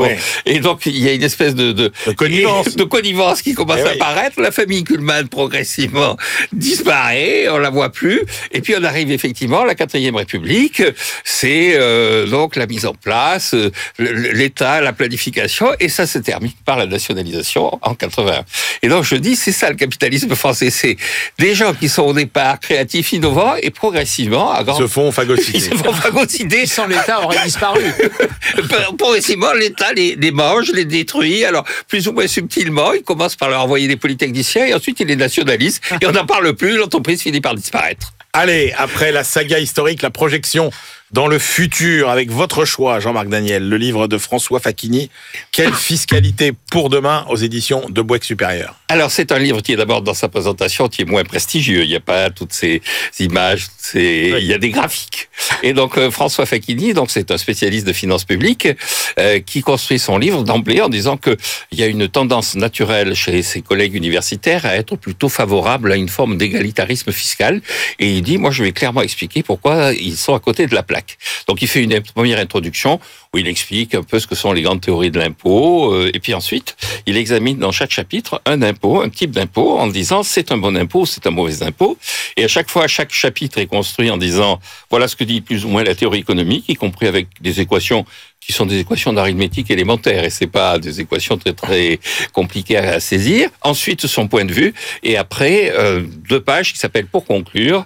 et donc, il y a une espèce de connivence qui commence à apparaître. La famille Kuhlmann, progressivement, disparaît, on la voit plus, et puis on arrive effectivement la 4e République, c'est donc la mise en place, l'État, la planification, et ça se termine par la nationalisation en 81. Et donc je dis, c'est ça le capitalisme français, c'est des gens qui sont au départ créatifs, innovants, et progressivement... Ils se font phagocyter. Sans l'État aurait disparu. Progressivement, l'État les mange, les détruit, alors plus ou moins subtilement, il commence par leur envoyer des polytechniciens, et ensuite il les nationalise, et on n'en parle plus, l'entreprise finit par disparaître. Allez, après la saga historique, la projection dans le futur, avec votre choix, Jean-Marc Daniel, le livre de François Facchini, Quelle fiscalité pour demain, aux éditions de Bouec Supérieur. Alors, c'est un livre qui est d'abord, dans sa présentation, qui est moins prestigieux. Il n'y a pas toutes ces images, il y a des graphiques. Et donc, François Facchini, donc, c'est un spécialiste de finances publiques, qui construit son livre d'emblée en disant que il y a une tendance naturelle chez ses collègues universitaires à être plutôt favorable à une forme d'égalitarisme fiscal. Et il dit, moi, je vais clairement expliquer pourquoi ils sont à côté de la plaque. Donc, il fait une première introduction où il explique un peu ce que sont les grandes théories de l'impôt. Et puis ensuite, il examine dans chaque chapitre un impôt, un type d'impôt, en disant c'est un bon impôt, c'est un mauvais impôt. Et à chaque fois, chaque chapitre est construit en disant voilà ce que dit plus ou moins la théorie économique, y compris avec des équations qui sont des équations d'arithmétique élémentaire, et c'est pas des équations très très compliquées à saisir. Ensuite, son point de vue, et après 2 pages qui s'appellent Pour conclure.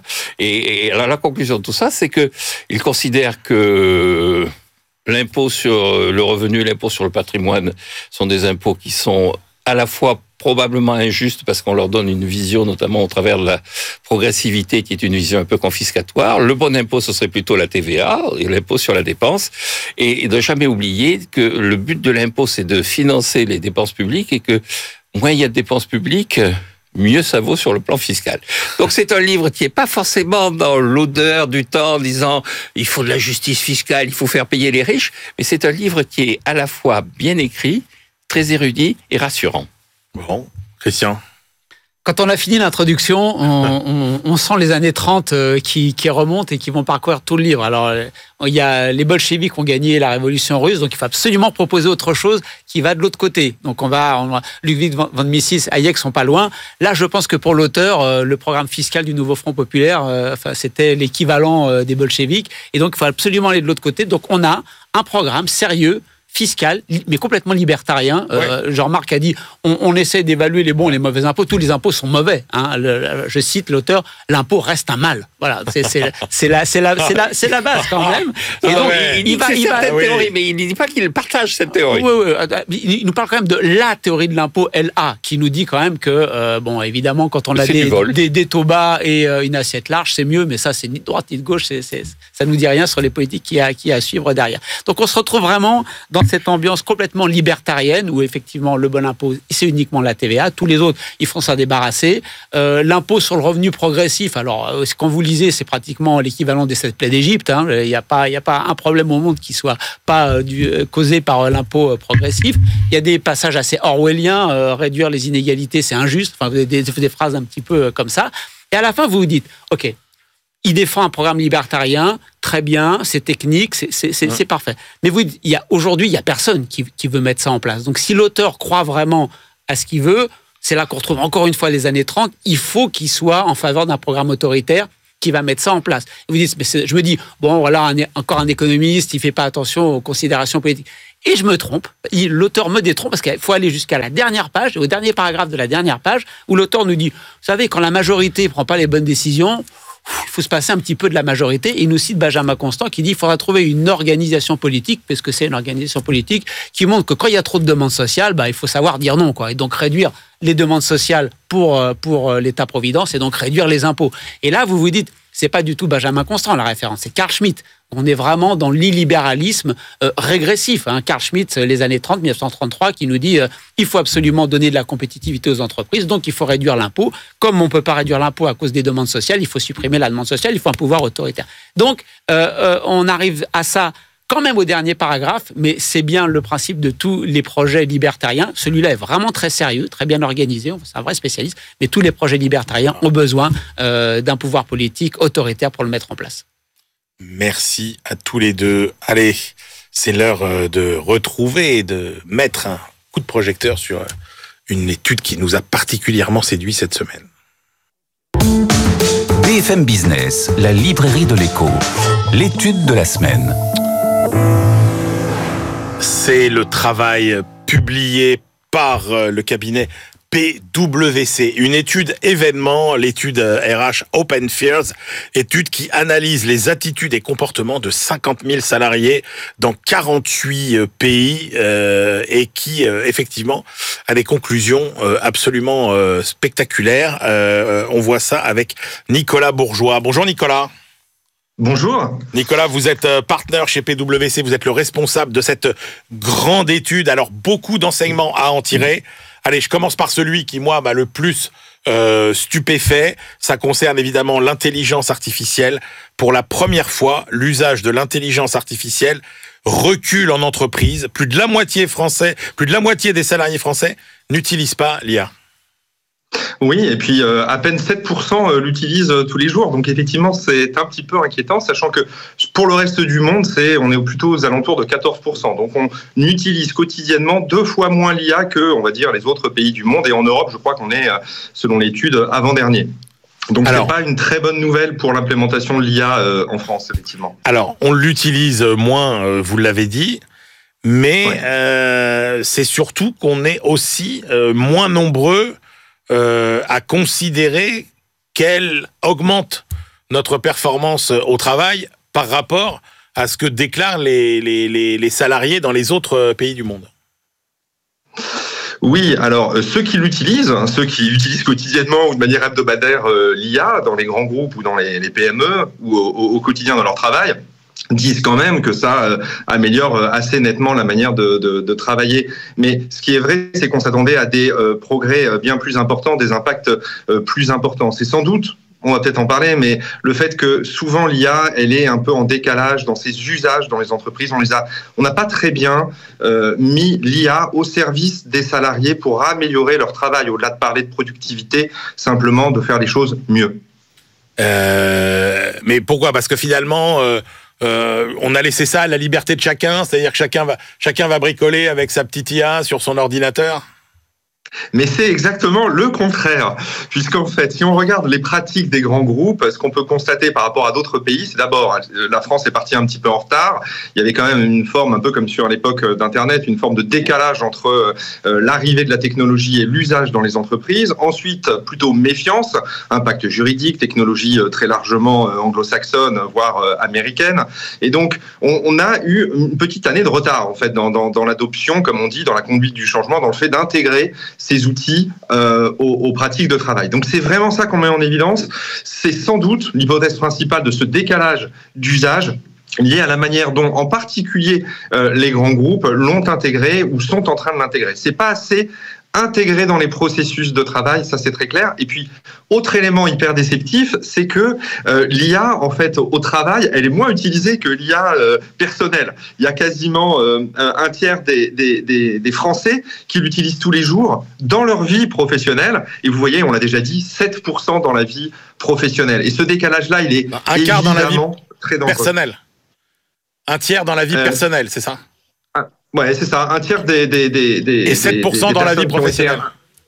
Et alors la conclusion de tout ça, c'est que il considère que l'impôt sur le revenu et l'impôt sur le patrimoine sont des impôts qui sont à la fois probablement injustes parce qu'on leur donne une vision, notamment au travers de la progressivité, qui est une vision un peu confiscatoire. Le bon impôt, ce serait plutôt la TVA, et l'impôt sur la dépense. Et de jamais oublier que le but de l'impôt, c'est de financer les dépenses publiques, et que moins il y a de dépenses publiques, mieux ça vaut sur le plan fiscal. Donc c'est un livre qui est pas forcément dans l'odeur du temps, en disant il faut de la justice fiscale, il faut faire payer les riches, mais c'est un livre qui est à la fois bien écrit, très érudit et rassurant. Bon, Christian. Quand on a fini l'introduction, on sent les années 30 qui remontent et qui vont parcourir tout le livre. Alors, il y a les bolcheviks ont gagné la révolution russe, donc il faut absolument proposer autre chose qui va de l'autre côté. Donc Ludwig von Mises, Hayek sont pas loin. Là, je pense que pour l'auteur, le programme fiscal du nouveau Front populaire, c'était l'équivalent des bolcheviks. Et donc, il faut absolument aller de l'autre côté. Donc, on a un programme sérieux, fiscal, mais complètement libertarien. Jean-Marc a dit, on essaie d'évaluer les bons et les mauvais impôts. Tous les impôts sont mauvais. Hein. Je cite l'auteur, l'impôt reste un mal. Voilà, c'est la base quand même. Et donc, il va théorie, mais il ne dit pas qu'il partage cette théorie. Il nous parle quand même de la théorie de l'impôt LA, qui nous dit quand même que, bon, évidemment, quand on a des taux bas et une assiette large, c'est mieux, mais ça, c'est ni de droite ni de gauche. Ça nous dit rien sur les politiques qui a à suivre derrière. Donc, on se retrouve vraiment dans dans cette ambiance complètement libertarienne où effectivement le bon impôt, c'est uniquement la TVA. Tous les autres, ils font s'en débarrasser. L'impôt sur le revenu progressif, alors quand vous lisez, c'est pratiquement l'équivalent des 7 plaies d'Égypte. Hein. Il n'y a pas un problème au monde qui soit pas causé par l'impôt progressif. Il y a des passages assez orwelliens. Réduire les inégalités, c'est injuste. Enfin, des phrases un petit peu comme ça. Et à la fin, vous vous dites, OK, il défend un programme libertarien, très bien, c'est technique, c'est parfait. Mais aujourd'hui, il y a personne qui veut mettre ça en place. Donc, si l'auteur croit vraiment à ce qu'il veut, c'est là qu'on retrouve encore une fois les années 30, il faut qu'il soit en faveur d'un programme autoritaire qui va mettre ça en place. Vous dites, je me dis, bon, voilà, encore un économiste, il fait pas attention aux considérations politiques. Et je me trompe, l'auteur me détrompe parce qu'il faut aller jusqu'à la dernière page, au dernier paragraphe de la dernière page, où l'auteur nous dit, vous savez, quand la majorité prend pas les bonnes décisions, il faut se passer un petit peu de la majorité. Et il nous cite Benjamin Constant qui dit qu'il faudra trouver une organisation politique, parce que c'est une organisation politique, qui montre que quand il y a trop de demandes sociales, il faut savoir dire non, quoi. Et donc réduire les demandes sociales pour l'État-providence et donc réduire les impôts. Et là, vous vous dites, c'est pas du tout Benjamin Constant la référence, c'est Carl Schmitt. On est vraiment dans l'illibéralisme régressif. Hein. Carl Schmitt, les années 30, 1933, qui nous dit il faut absolument donner de la compétitivité aux entreprises, donc il faut réduire l'impôt. Comme on ne peut pas réduire l'impôt à cause des demandes sociales, il faut supprimer la demande sociale, il faut un pouvoir autoritaire. Donc, on arrive à ça quand même au dernier paragraphe, mais c'est bien le principe de tous les projets libertariens. Celui-là est vraiment très sérieux, très bien organisé, c'est un vrai spécialiste, mais tous les projets libertariens ont besoin d'un pouvoir politique autoritaire pour le mettre en place. Merci à tous les deux. Allez, c'est l'heure de retrouver et de mettre un coup de projecteur sur une étude qui nous a particulièrement séduit cette semaine. BFM Business, la librairie de l'écho. L'étude de la semaine. C'est le travail publié par le cabinet PwC, une étude événement, l'étude RH Open Fears, étude qui analyse les attitudes et comportements de 50 000 salariés dans 48 pays et qui, effectivement, a des conclusions absolument spectaculaires. On voit ça avec Nicolas Bourgeois. Bonjour Nicolas. Bonjour. Nicolas, vous êtes partenaire chez PwC, vous êtes le responsable de cette grande étude. Alors, beaucoup d'enseignements à en tirer. Allez, je commence par celui qui, moi, m'a le plus stupéfait. Ça concerne évidemment l'intelligence artificielle. Pour la première fois, l'usage de l'intelligence artificielle recule en entreprise. Plus de la moitié des salariés français n'utilisent pas l'IA. Oui, et puis à peine 7% l'utilisent tous les jours. Donc effectivement, c'est un petit peu inquiétant, sachant que pour le reste du monde, on est plutôt aux alentours de 14%. Donc on utilise quotidiennement 2 fois moins l'IA que, on va dire, les autres pays du monde. Et en Europe, je crois qu'on est, selon l'étude, avant-dernier. Donc c'est pas une très bonne nouvelle pour l'implémentation de l'IA en France, effectivement. Alors, on l'utilise moins, vous l'avez dit. Mais c'est surtout qu'on est aussi moins nombreux à considérer qu'elle augmente notre performance au travail par rapport à ce que déclarent les salariés dans les autres pays du monde. Oui, alors ceux qui l'utilisent, ceux qui utilisent quotidiennement ou de manière hebdomadaire l'IA dans les grands groupes ou dans les PME ou au quotidien dans leur travail, disent quand même que ça améliore assez nettement la manière de travailler. Mais ce qui est vrai, c'est qu'on s'attendait à des progrès bien plus importants, des impacts plus importants. C'est sans doute, on va peut-être en parler, mais le fait que souvent l'IA, elle est un peu en décalage dans ses usages dans les entreprises. On n'a pas très bien mis l'IA au service des salariés pour améliorer leur travail, au-delà de parler de productivité, simplement de faire les choses mieux. Mais pourquoi ? Parce que finalement... on a laissé ça à la liberté de chacun, c'est-à-dire que chacun va bricoler avec sa petite IA sur son ordinateur. Mais c'est exactement le contraire, puisqu'en fait, si on regarde les pratiques des grands groupes, ce qu'on peut constater par rapport à d'autres pays, c'est d'abord, la France est partie un petit peu en retard, il y avait quand même une forme, un peu comme sur l'époque d'Internet, une forme de décalage entre l'arrivée de la technologie et l'usage dans les entreprises. Ensuite, plutôt méfiance, impact juridique, technologie très largement anglo-saxonne, voire américaine. Et donc, on a eu une petite année de retard, en fait, dans l'adoption, comme on dit, dans la conduite du changement, dans le fait d'intégrer ces outils aux pratiques de travail. Donc c'est vraiment ça qu'on met en évidence. C'est sans doute l'hypothèse principale de ce décalage d'usage liées à la manière dont, en particulier, les grands groupes l'ont intégré ou sont en train de l'intégrer. C'est pas assez intégré dans les processus de travail, ça c'est très clair. Et puis, autre élément hyper déceptif, c'est que l'IA, en fait, au travail, elle est moins utilisée que l'IA personnelle. Il y a quasiment un tiers des Français qui l'utilisent tous les jours dans leur vie professionnelle. Et vous voyez, on l'a déjà dit, 7% dans la vie professionnelle. Et ce décalage-là, il est un quart dans la vie très dangereux. Personnelle. Un tiers dans la vie personnelle, c'est ça? Ouais, c'est ça. Un tiers des et 7% dans la vie professionnelle.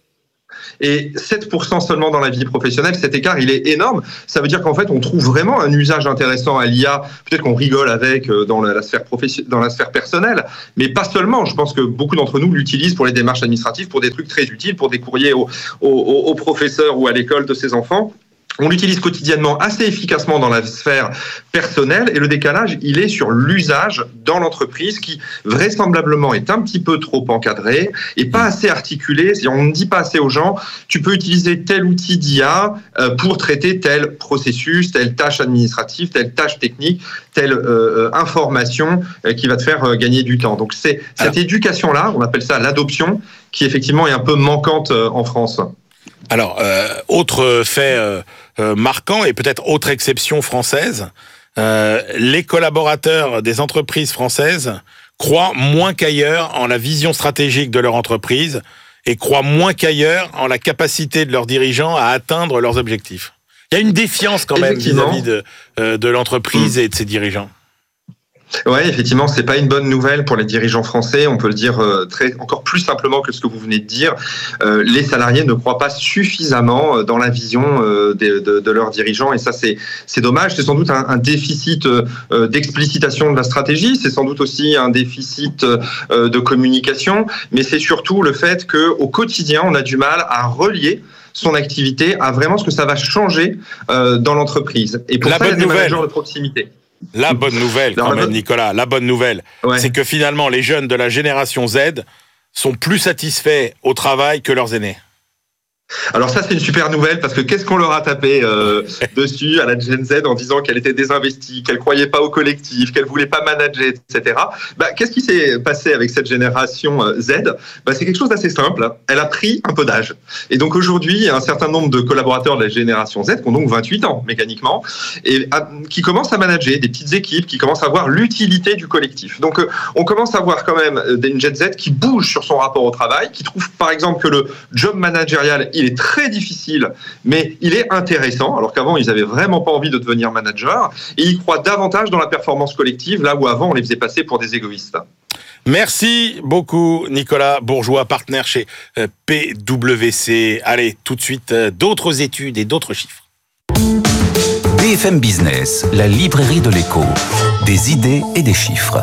Et 7% seulement dans la vie professionnelle, cet écart, il est énorme. Ça veut dire qu'en fait, on trouve vraiment un usage intéressant à l'IA. Peut-être qu'on rigole avec dans la sphère personnelle, mais pas seulement. Je pense que beaucoup d'entre nous l'utilisent pour les démarches administratives, pour des trucs très utiles, pour des courriers aux professeurs ou à l'école de ses enfants. On l'utilise quotidiennement assez efficacement dans la sphère personnelle et le décalage, il est sur l'usage dans l'entreprise qui vraisemblablement est un petit peu trop encadré et pas assez articulé. On ne dit pas assez aux gens, tu peux utiliser tel outil d'IA pour traiter tel processus, telle tâche administrative, telle tâche technique, telle information qui va te faire gagner du temps. Donc c'est cette éducation-là, on appelle ça l'adoption, qui effectivement est un peu manquante en France. Alors, autre fait marquant et peut-être autre exception française, les collaborateurs des entreprises françaises croient moins qu'ailleurs en la vision stratégique de leur entreprise et croient moins qu'ailleurs en la capacité de leurs dirigeants à atteindre leurs objectifs. Il y a une défiance quand même vis-à-vis de l'entreprise et de ses dirigeants. Ouais, effectivement, c'est pas une bonne nouvelle pour les dirigeants français. On peut le dire encore plus simplement que ce que vous venez de dire. Les salariés ne croient pas suffisamment dans la vision de leurs dirigeants, et ça, c'est dommage. C'est sans doute un déficit d'explicitation de la stratégie. C'est sans doute aussi un déficit de communication, mais c'est surtout le fait que au quotidien, on a du mal à relier son activité à vraiment ce que ça va changer dans l'entreprise. Et pour ça, il y a des managers de proximité. La bonne nouvelle, quand même, Nicolas, la bonne nouvelle, c'est que finalement, les jeunes de la génération Z sont plus satisfaits au travail que leurs aînés. Alors ça, c'est une super nouvelle, parce que qu'est-ce qu'on leur a tapé dessus à la Gen Z en disant qu'elle était désinvestie, qu'elle croyait pas au collectif, qu'elle voulait pas manager, etc. Qu'est-ce qui s'est passé avec cette génération Z? C'est quelque chose d'assez simple. Elle a pris un peu d'âge. Et donc aujourd'hui, il y a un certain nombre de collaborateurs de la génération Z qui ont donc 28 ans, mécaniquement, et qui commencent à manager des petites équipes, qui commencent à voir l'utilité du collectif. Donc on commence à voir quand même une Gen Z qui bouge sur son rapport au travail, qui trouve par exemple que le job managérial, il est très difficile, mais il est intéressant, alors qu'avant, ils n'avaient vraiment pas envie de devenir manager, et ils croient davantage dans la performance collective, là où avant, on les faisait passer pour des égoïstes. Merci beaucoup, Nicolas Bourgeois, partenaire chez PwC. Allez, tout de suite, d'autres études et d'autres chiffres. BFM Business, la librairie de l'écho. Des idées et des chiffres.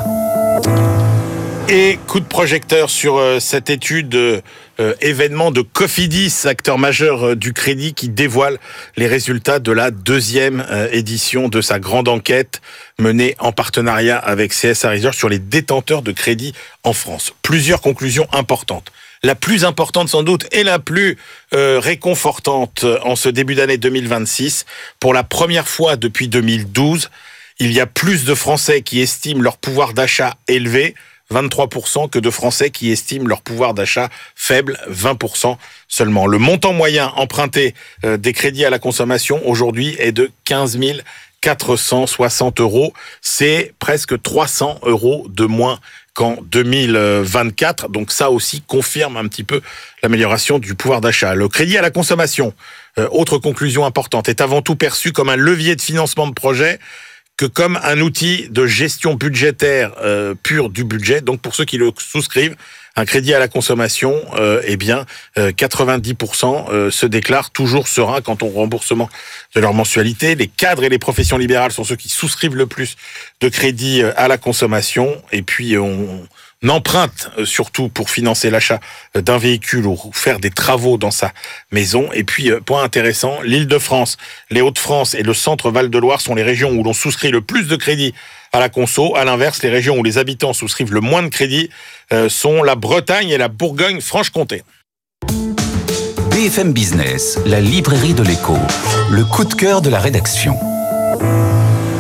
Et coup de projecteur sur cette étude événement de Cofidis, acteur majeur du crédit, qui dévoile les résultats de la deuxième édition de sa grande enquête menée en partenariat avec CSA Research sur les détenteurs de crédit en France. Plusieurs conclusions importantes. La plus importante sans doute et la plus réconfortante en ce début d'année 2026, pour la première fois depuis 2012, il y a plus de Français qui estiment leur pouvoir d'achat élevé, 23%, que de Français qui estiment leur pouvoir d'achat faible, 20% seulement. Le montant moyen emprunté des crédits à la consommation aujourd'hui est de 15 460 €. C'est presque 300 € de moins qu'en 2024. Donc ça aussi confirme un petit peu l'amélioration du pouvoir d'achat. Le crédit à la consommation, autre conclusion importante, est avant tout perçu comme un levier de financement de projets que comme un outil de gestion budgétaire pure du budget. Donc pour ceux qui le souscrivent, un crédit à la consommation, 90% se déclarent toujours sereins quant au remboursement de leur mensualité. Les cadres et les professions libérales sont ceux qui souscrivent le plus de crédits à la consommation. Et puis on emprunte surtout pour financer l'achat d'un véhicule ou faire des travaux dans sa maison. Et puis, point intéressant, l'Île-de-France, les Hauts-de-France et le centre Val-de-Loire sont les régions où l'on souscrit le plus de crédits à la conso. À l'inverse, les régions où les habitants souscrivent le moins de crédits sont la Bretagne et la Bourgogne-Franche-Comté. BFM Business, la librairie de l'écho, le coup de cœur de la rédaction.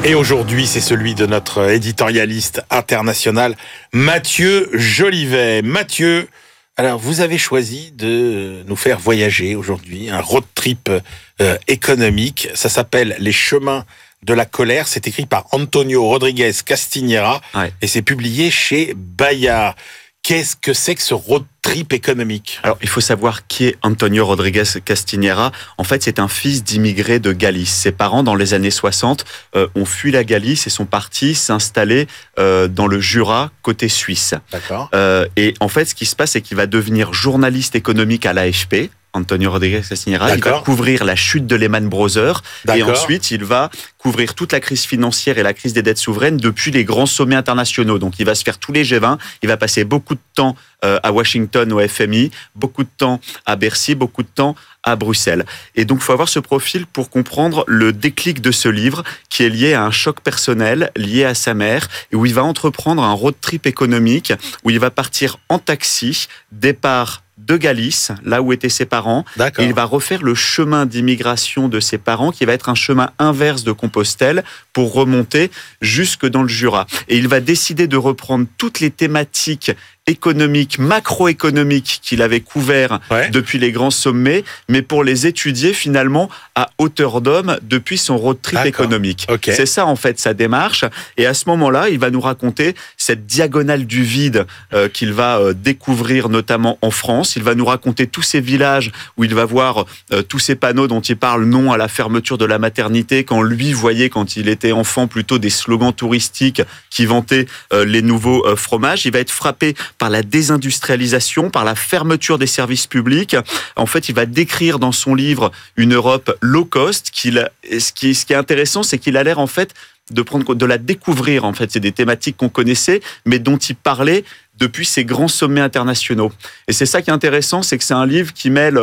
Et aujourd'hui, c'est celui de notre éditorialiste international, Mathieu Jolivet. Mathieu, alors vous avez choisi de nous faire voyager aujourd'hui, un road trip économique. Ça s'appelle Les chemins de la colère. C'est écrit par Antonio Rodriguez Castiñera et c'est publié chez Bayard. Qu'est-ce que c'est que ce road trip économique ? Alors, il faut savoir qui est Antonio Rodriguez Castiñera. En fait, c'est un fils d'immigrés de Galice. Ses parents, dans les années 60, ont fui la Galice et sont partis s'installer dans le Jura, côté suisse. D'accord. Et en fait, ce qui se passe, c'est qu'il va devenir journaliste économique à l'AFP. Antonio Rodriguez Castiñera, il va couvrir la chute de Lehman Brothers et ensuite il va couvrir toute la crise financière et la crise des dettes souveraines depuis les grands sommets internationaux. Donc il va se faire tous les G20, il va passer beaucoup de temps à Washington au FMI, beaucoup de temps à Bercy, beaucoup de temps à Bruxelles. Et donc il faut avoir ce profil pour comprendre le déclic de ce livre qui est lié à un choc personnel, lié à sa mère, et où il va entreprendre un road trip économique, où il va partir en taxi, départ de Galice, là où étaient ses parents. Et il va refaire le chemin d'immigration de ses parents, qui va être un chemin inverse de Compostelle, pour remonter jusque dans le Jura. Et il va décider de reprendre toutes les thématiques économiques, macroéconomiques qu'il avait couverts depuis les grands sommets, mais pour les étudier finalement à hauteur d'homme depuis son road trip économique. C'est ça en fait sa démarche. Et à ce moment-là, il va nous raconter cette diagonale du vide qu'il va découvrir notamment en France. Il va nous raconter tous ces villages où il va voir tous ces panneaux dont il parle, non à la fermeture de la maternité, quand lui voyait quand il était enfant plutôt des slogans touristiques qui vantaient les nouveaux fromages. Il va être frappé par la désindustrialisation, par la fermeture des services publics. En fait, il va décrire dans son livre une Europe low cost. Ce qui est intéressant, c'est qu'il a l'air en fait de la découvrir. En fait, c'est des thématiques qu'on connaissait, mais dont il parlait depuis ces grands sommets internationaux. Et c'est ça qui est intéressant, c'est que c'est un livre qui mêle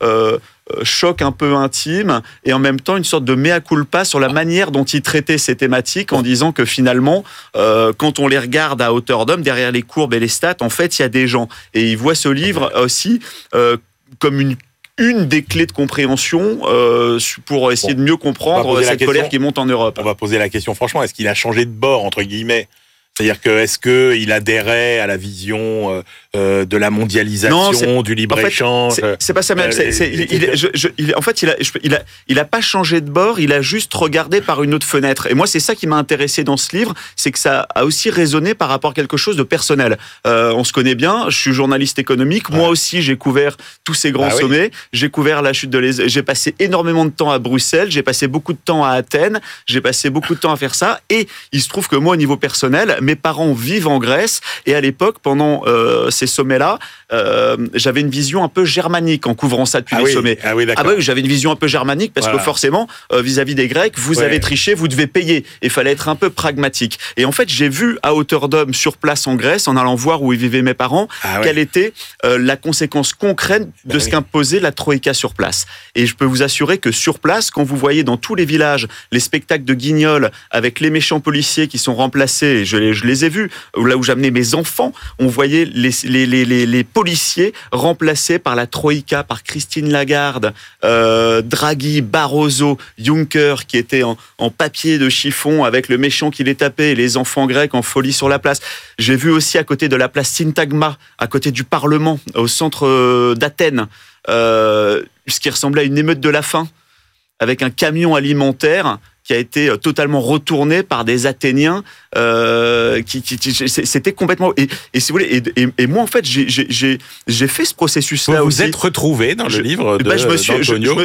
choc un peu intime et en même temps une sorte de mea culpa sur la manière dont il traitait ces thématiques, en disant que finalement, quand on les regarde à hauteur d'homme, derrière les courbes et les stats, en fait, il y a des gens. Et il voit ce livre aussi comme une des clés de compréhension pour essayer de mieux comprendre cette colère qui monte en Europe. On va poser la question franchement, est-ce qu'il a changé de bord, entre guillemets ? C'est-à-dire que est-ce qu'il adhérait à la vision de la mondialisation, du libre-échange ? C'est pas ça même. En fait, il a pas changé de bord, il a juste regardé par une autre fenêtre. Et moi, c'est ça qui m'a intéressé dans ce livre, c'est que ça a aussi résonné par rapport à quelque chose de personnel. On se connaît bien, je suis journaliste économique, moi aussi j'ai couvert tous ces grands sommets, j'ai couvert la chute j'ai passé énormément de temps à Bruxelles, j'ai passé beaucoup de temps à Athènes, j'ai passé beaucoup de temps à faire ça, et il se trouve que moi, au niveau personnel, mes parents vivent en Grèce, et à l'époque, pendant ces sommets-là, j'avais une vision un peu germanique en couvrant ça depuis les sommets. J'avais une vision un peu germanique parce que forcément, vis-à-vis des Grecs, vous avez triché, vous devez payer. Il fallait être un peu pragmatique. Et en fait, j'ai vu à hauteur d'homme sur place en Grèce, en allant voir où vivaient mes parents, quelle était la conséquence concrète de ce qu'imposait la Troïka sur place. Et je peux vous assurer que sur place, quand vous voyez dans tous les villages les spectacles de guignols avec les méchants policiers qui sont remplacés, et je les ai vus, là où j'amenais mes enfants, on voyait les policiers remplacés par la Troïka, par Christine Lagarde, Draghi, Barroso, Juncker, qui étaient en papier de chiffon avec le méchant qui les tapait et les enfants grecs en folie sur la place. J'ai vu aussi à côté de la place Syntagma, à côté du Parlement, au centre d'Athènes, ce qui ressemblait à une émeute de la faim, avec un camion alimentaire qui a été totalement retourné par des Athéniens. C'était complètement... Et si vous voulez, et moi, en fait, j'ai fait ce processus-là aussi. Vous êtes retrouvé dans le livre d'Antonio.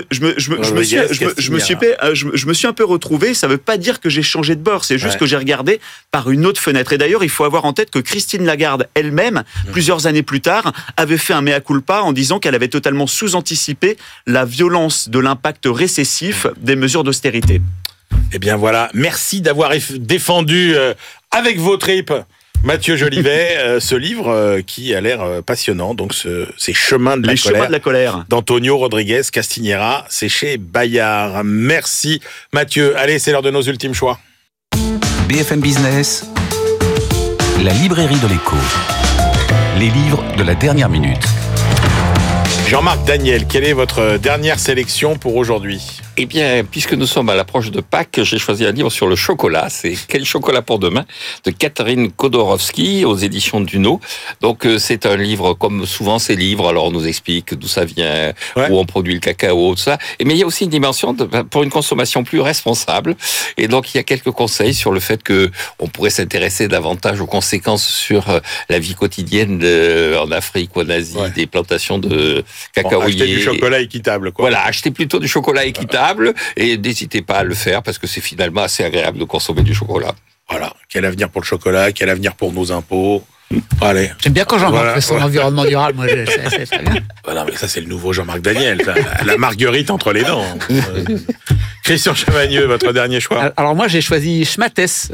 Je me suis un peu retrouvé. Ça ne veut pas dire que j'ai changé de bord. C'est juste que j'ai regardé par une autre fenêtre. Et d'ailleurs, il faut avoir en tête que Christine Lagarde elle-même, plusieurs années plus tard, avait fait un mea culpa en disant qu'elle avait totalement sous-anticipé la violence de l'impact récessif des mesures d'austérité. Eh bien voilà, merci d'avoir défendu avec vos tripes, Mathieu Jolivet, ce livre qui a l'air passionnant. Donc ces chemins de la colère d'Antonio Rodriguez Castiñera, c'est chez Bayard. Merci Mathieu. Allez, c'est l'heure de nos ultimes choix. BFM Business, la librairie de l'écho. Les livres de la dernière minute. Jean-Marc Daniel, quelle est votre dernière sélection pour aujourd'hui ? Eh bien, puisque nous sommes à l'approche de Pâques, j'ai choisi un livre sur le chocolat. C'est Quel chocolat pour demain de Catherine Kodorowski aux éditions Duno. Donc, c'est un livre, comme souvent ces livres, alors on nous explique d'où ça vient, où on produit le cacao, tout ça. Mais il y a aussi une dimension pour une consommation plus responsable. Et donc, il y a quelques conseils sur le fait que on pourrait s'intéresser davantage aux conséquences sur la vie quotidienne en Afrique ou en Asie, des plantations de cacaoyers. Acheter du chocolat équitable, quoi. Voilà, achetez plutôt du chocolat équitable et n'hésitez pas à le faire parce que c'est finalement assez agréable de consommer du chocolat. Voilà, quel avenir pour le chocolat, quel avenir pour nos impôts. Allez. J'aime bien quand Jean-Marc fait son environnement durable, moi, c'est très bien. Non, mais ça, c'est le nouveau Jean-Marc Daniel, ça. La marguerite entre les dents. Christian Chavagneux, votre dernier choix. Alors moi, j'ai choisi Schmattès.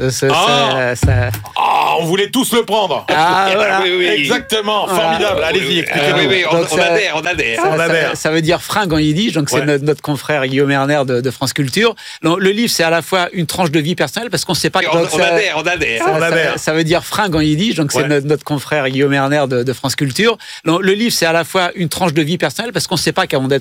On voulait tous le prendre. Voilà. Oui. Exactement, formidable. Allez-y, expliquez-nous. On adhère. Ça veut dire fringue en yiddish, donc c'est notre confrère Guillaume Erner de France Culture. Donc, le livre, c'est à la fois une tranche de vie personnelle, parce qu'on ne sait pas... On adhère. Ça veut dire fringue en yiddish, donc c'est notre confrère Guillaume Erner de France Culture. Donc, le livre, c'est à la fois une tranche de vie personnelle, parce qu'on ne sait pas qu'avant d'être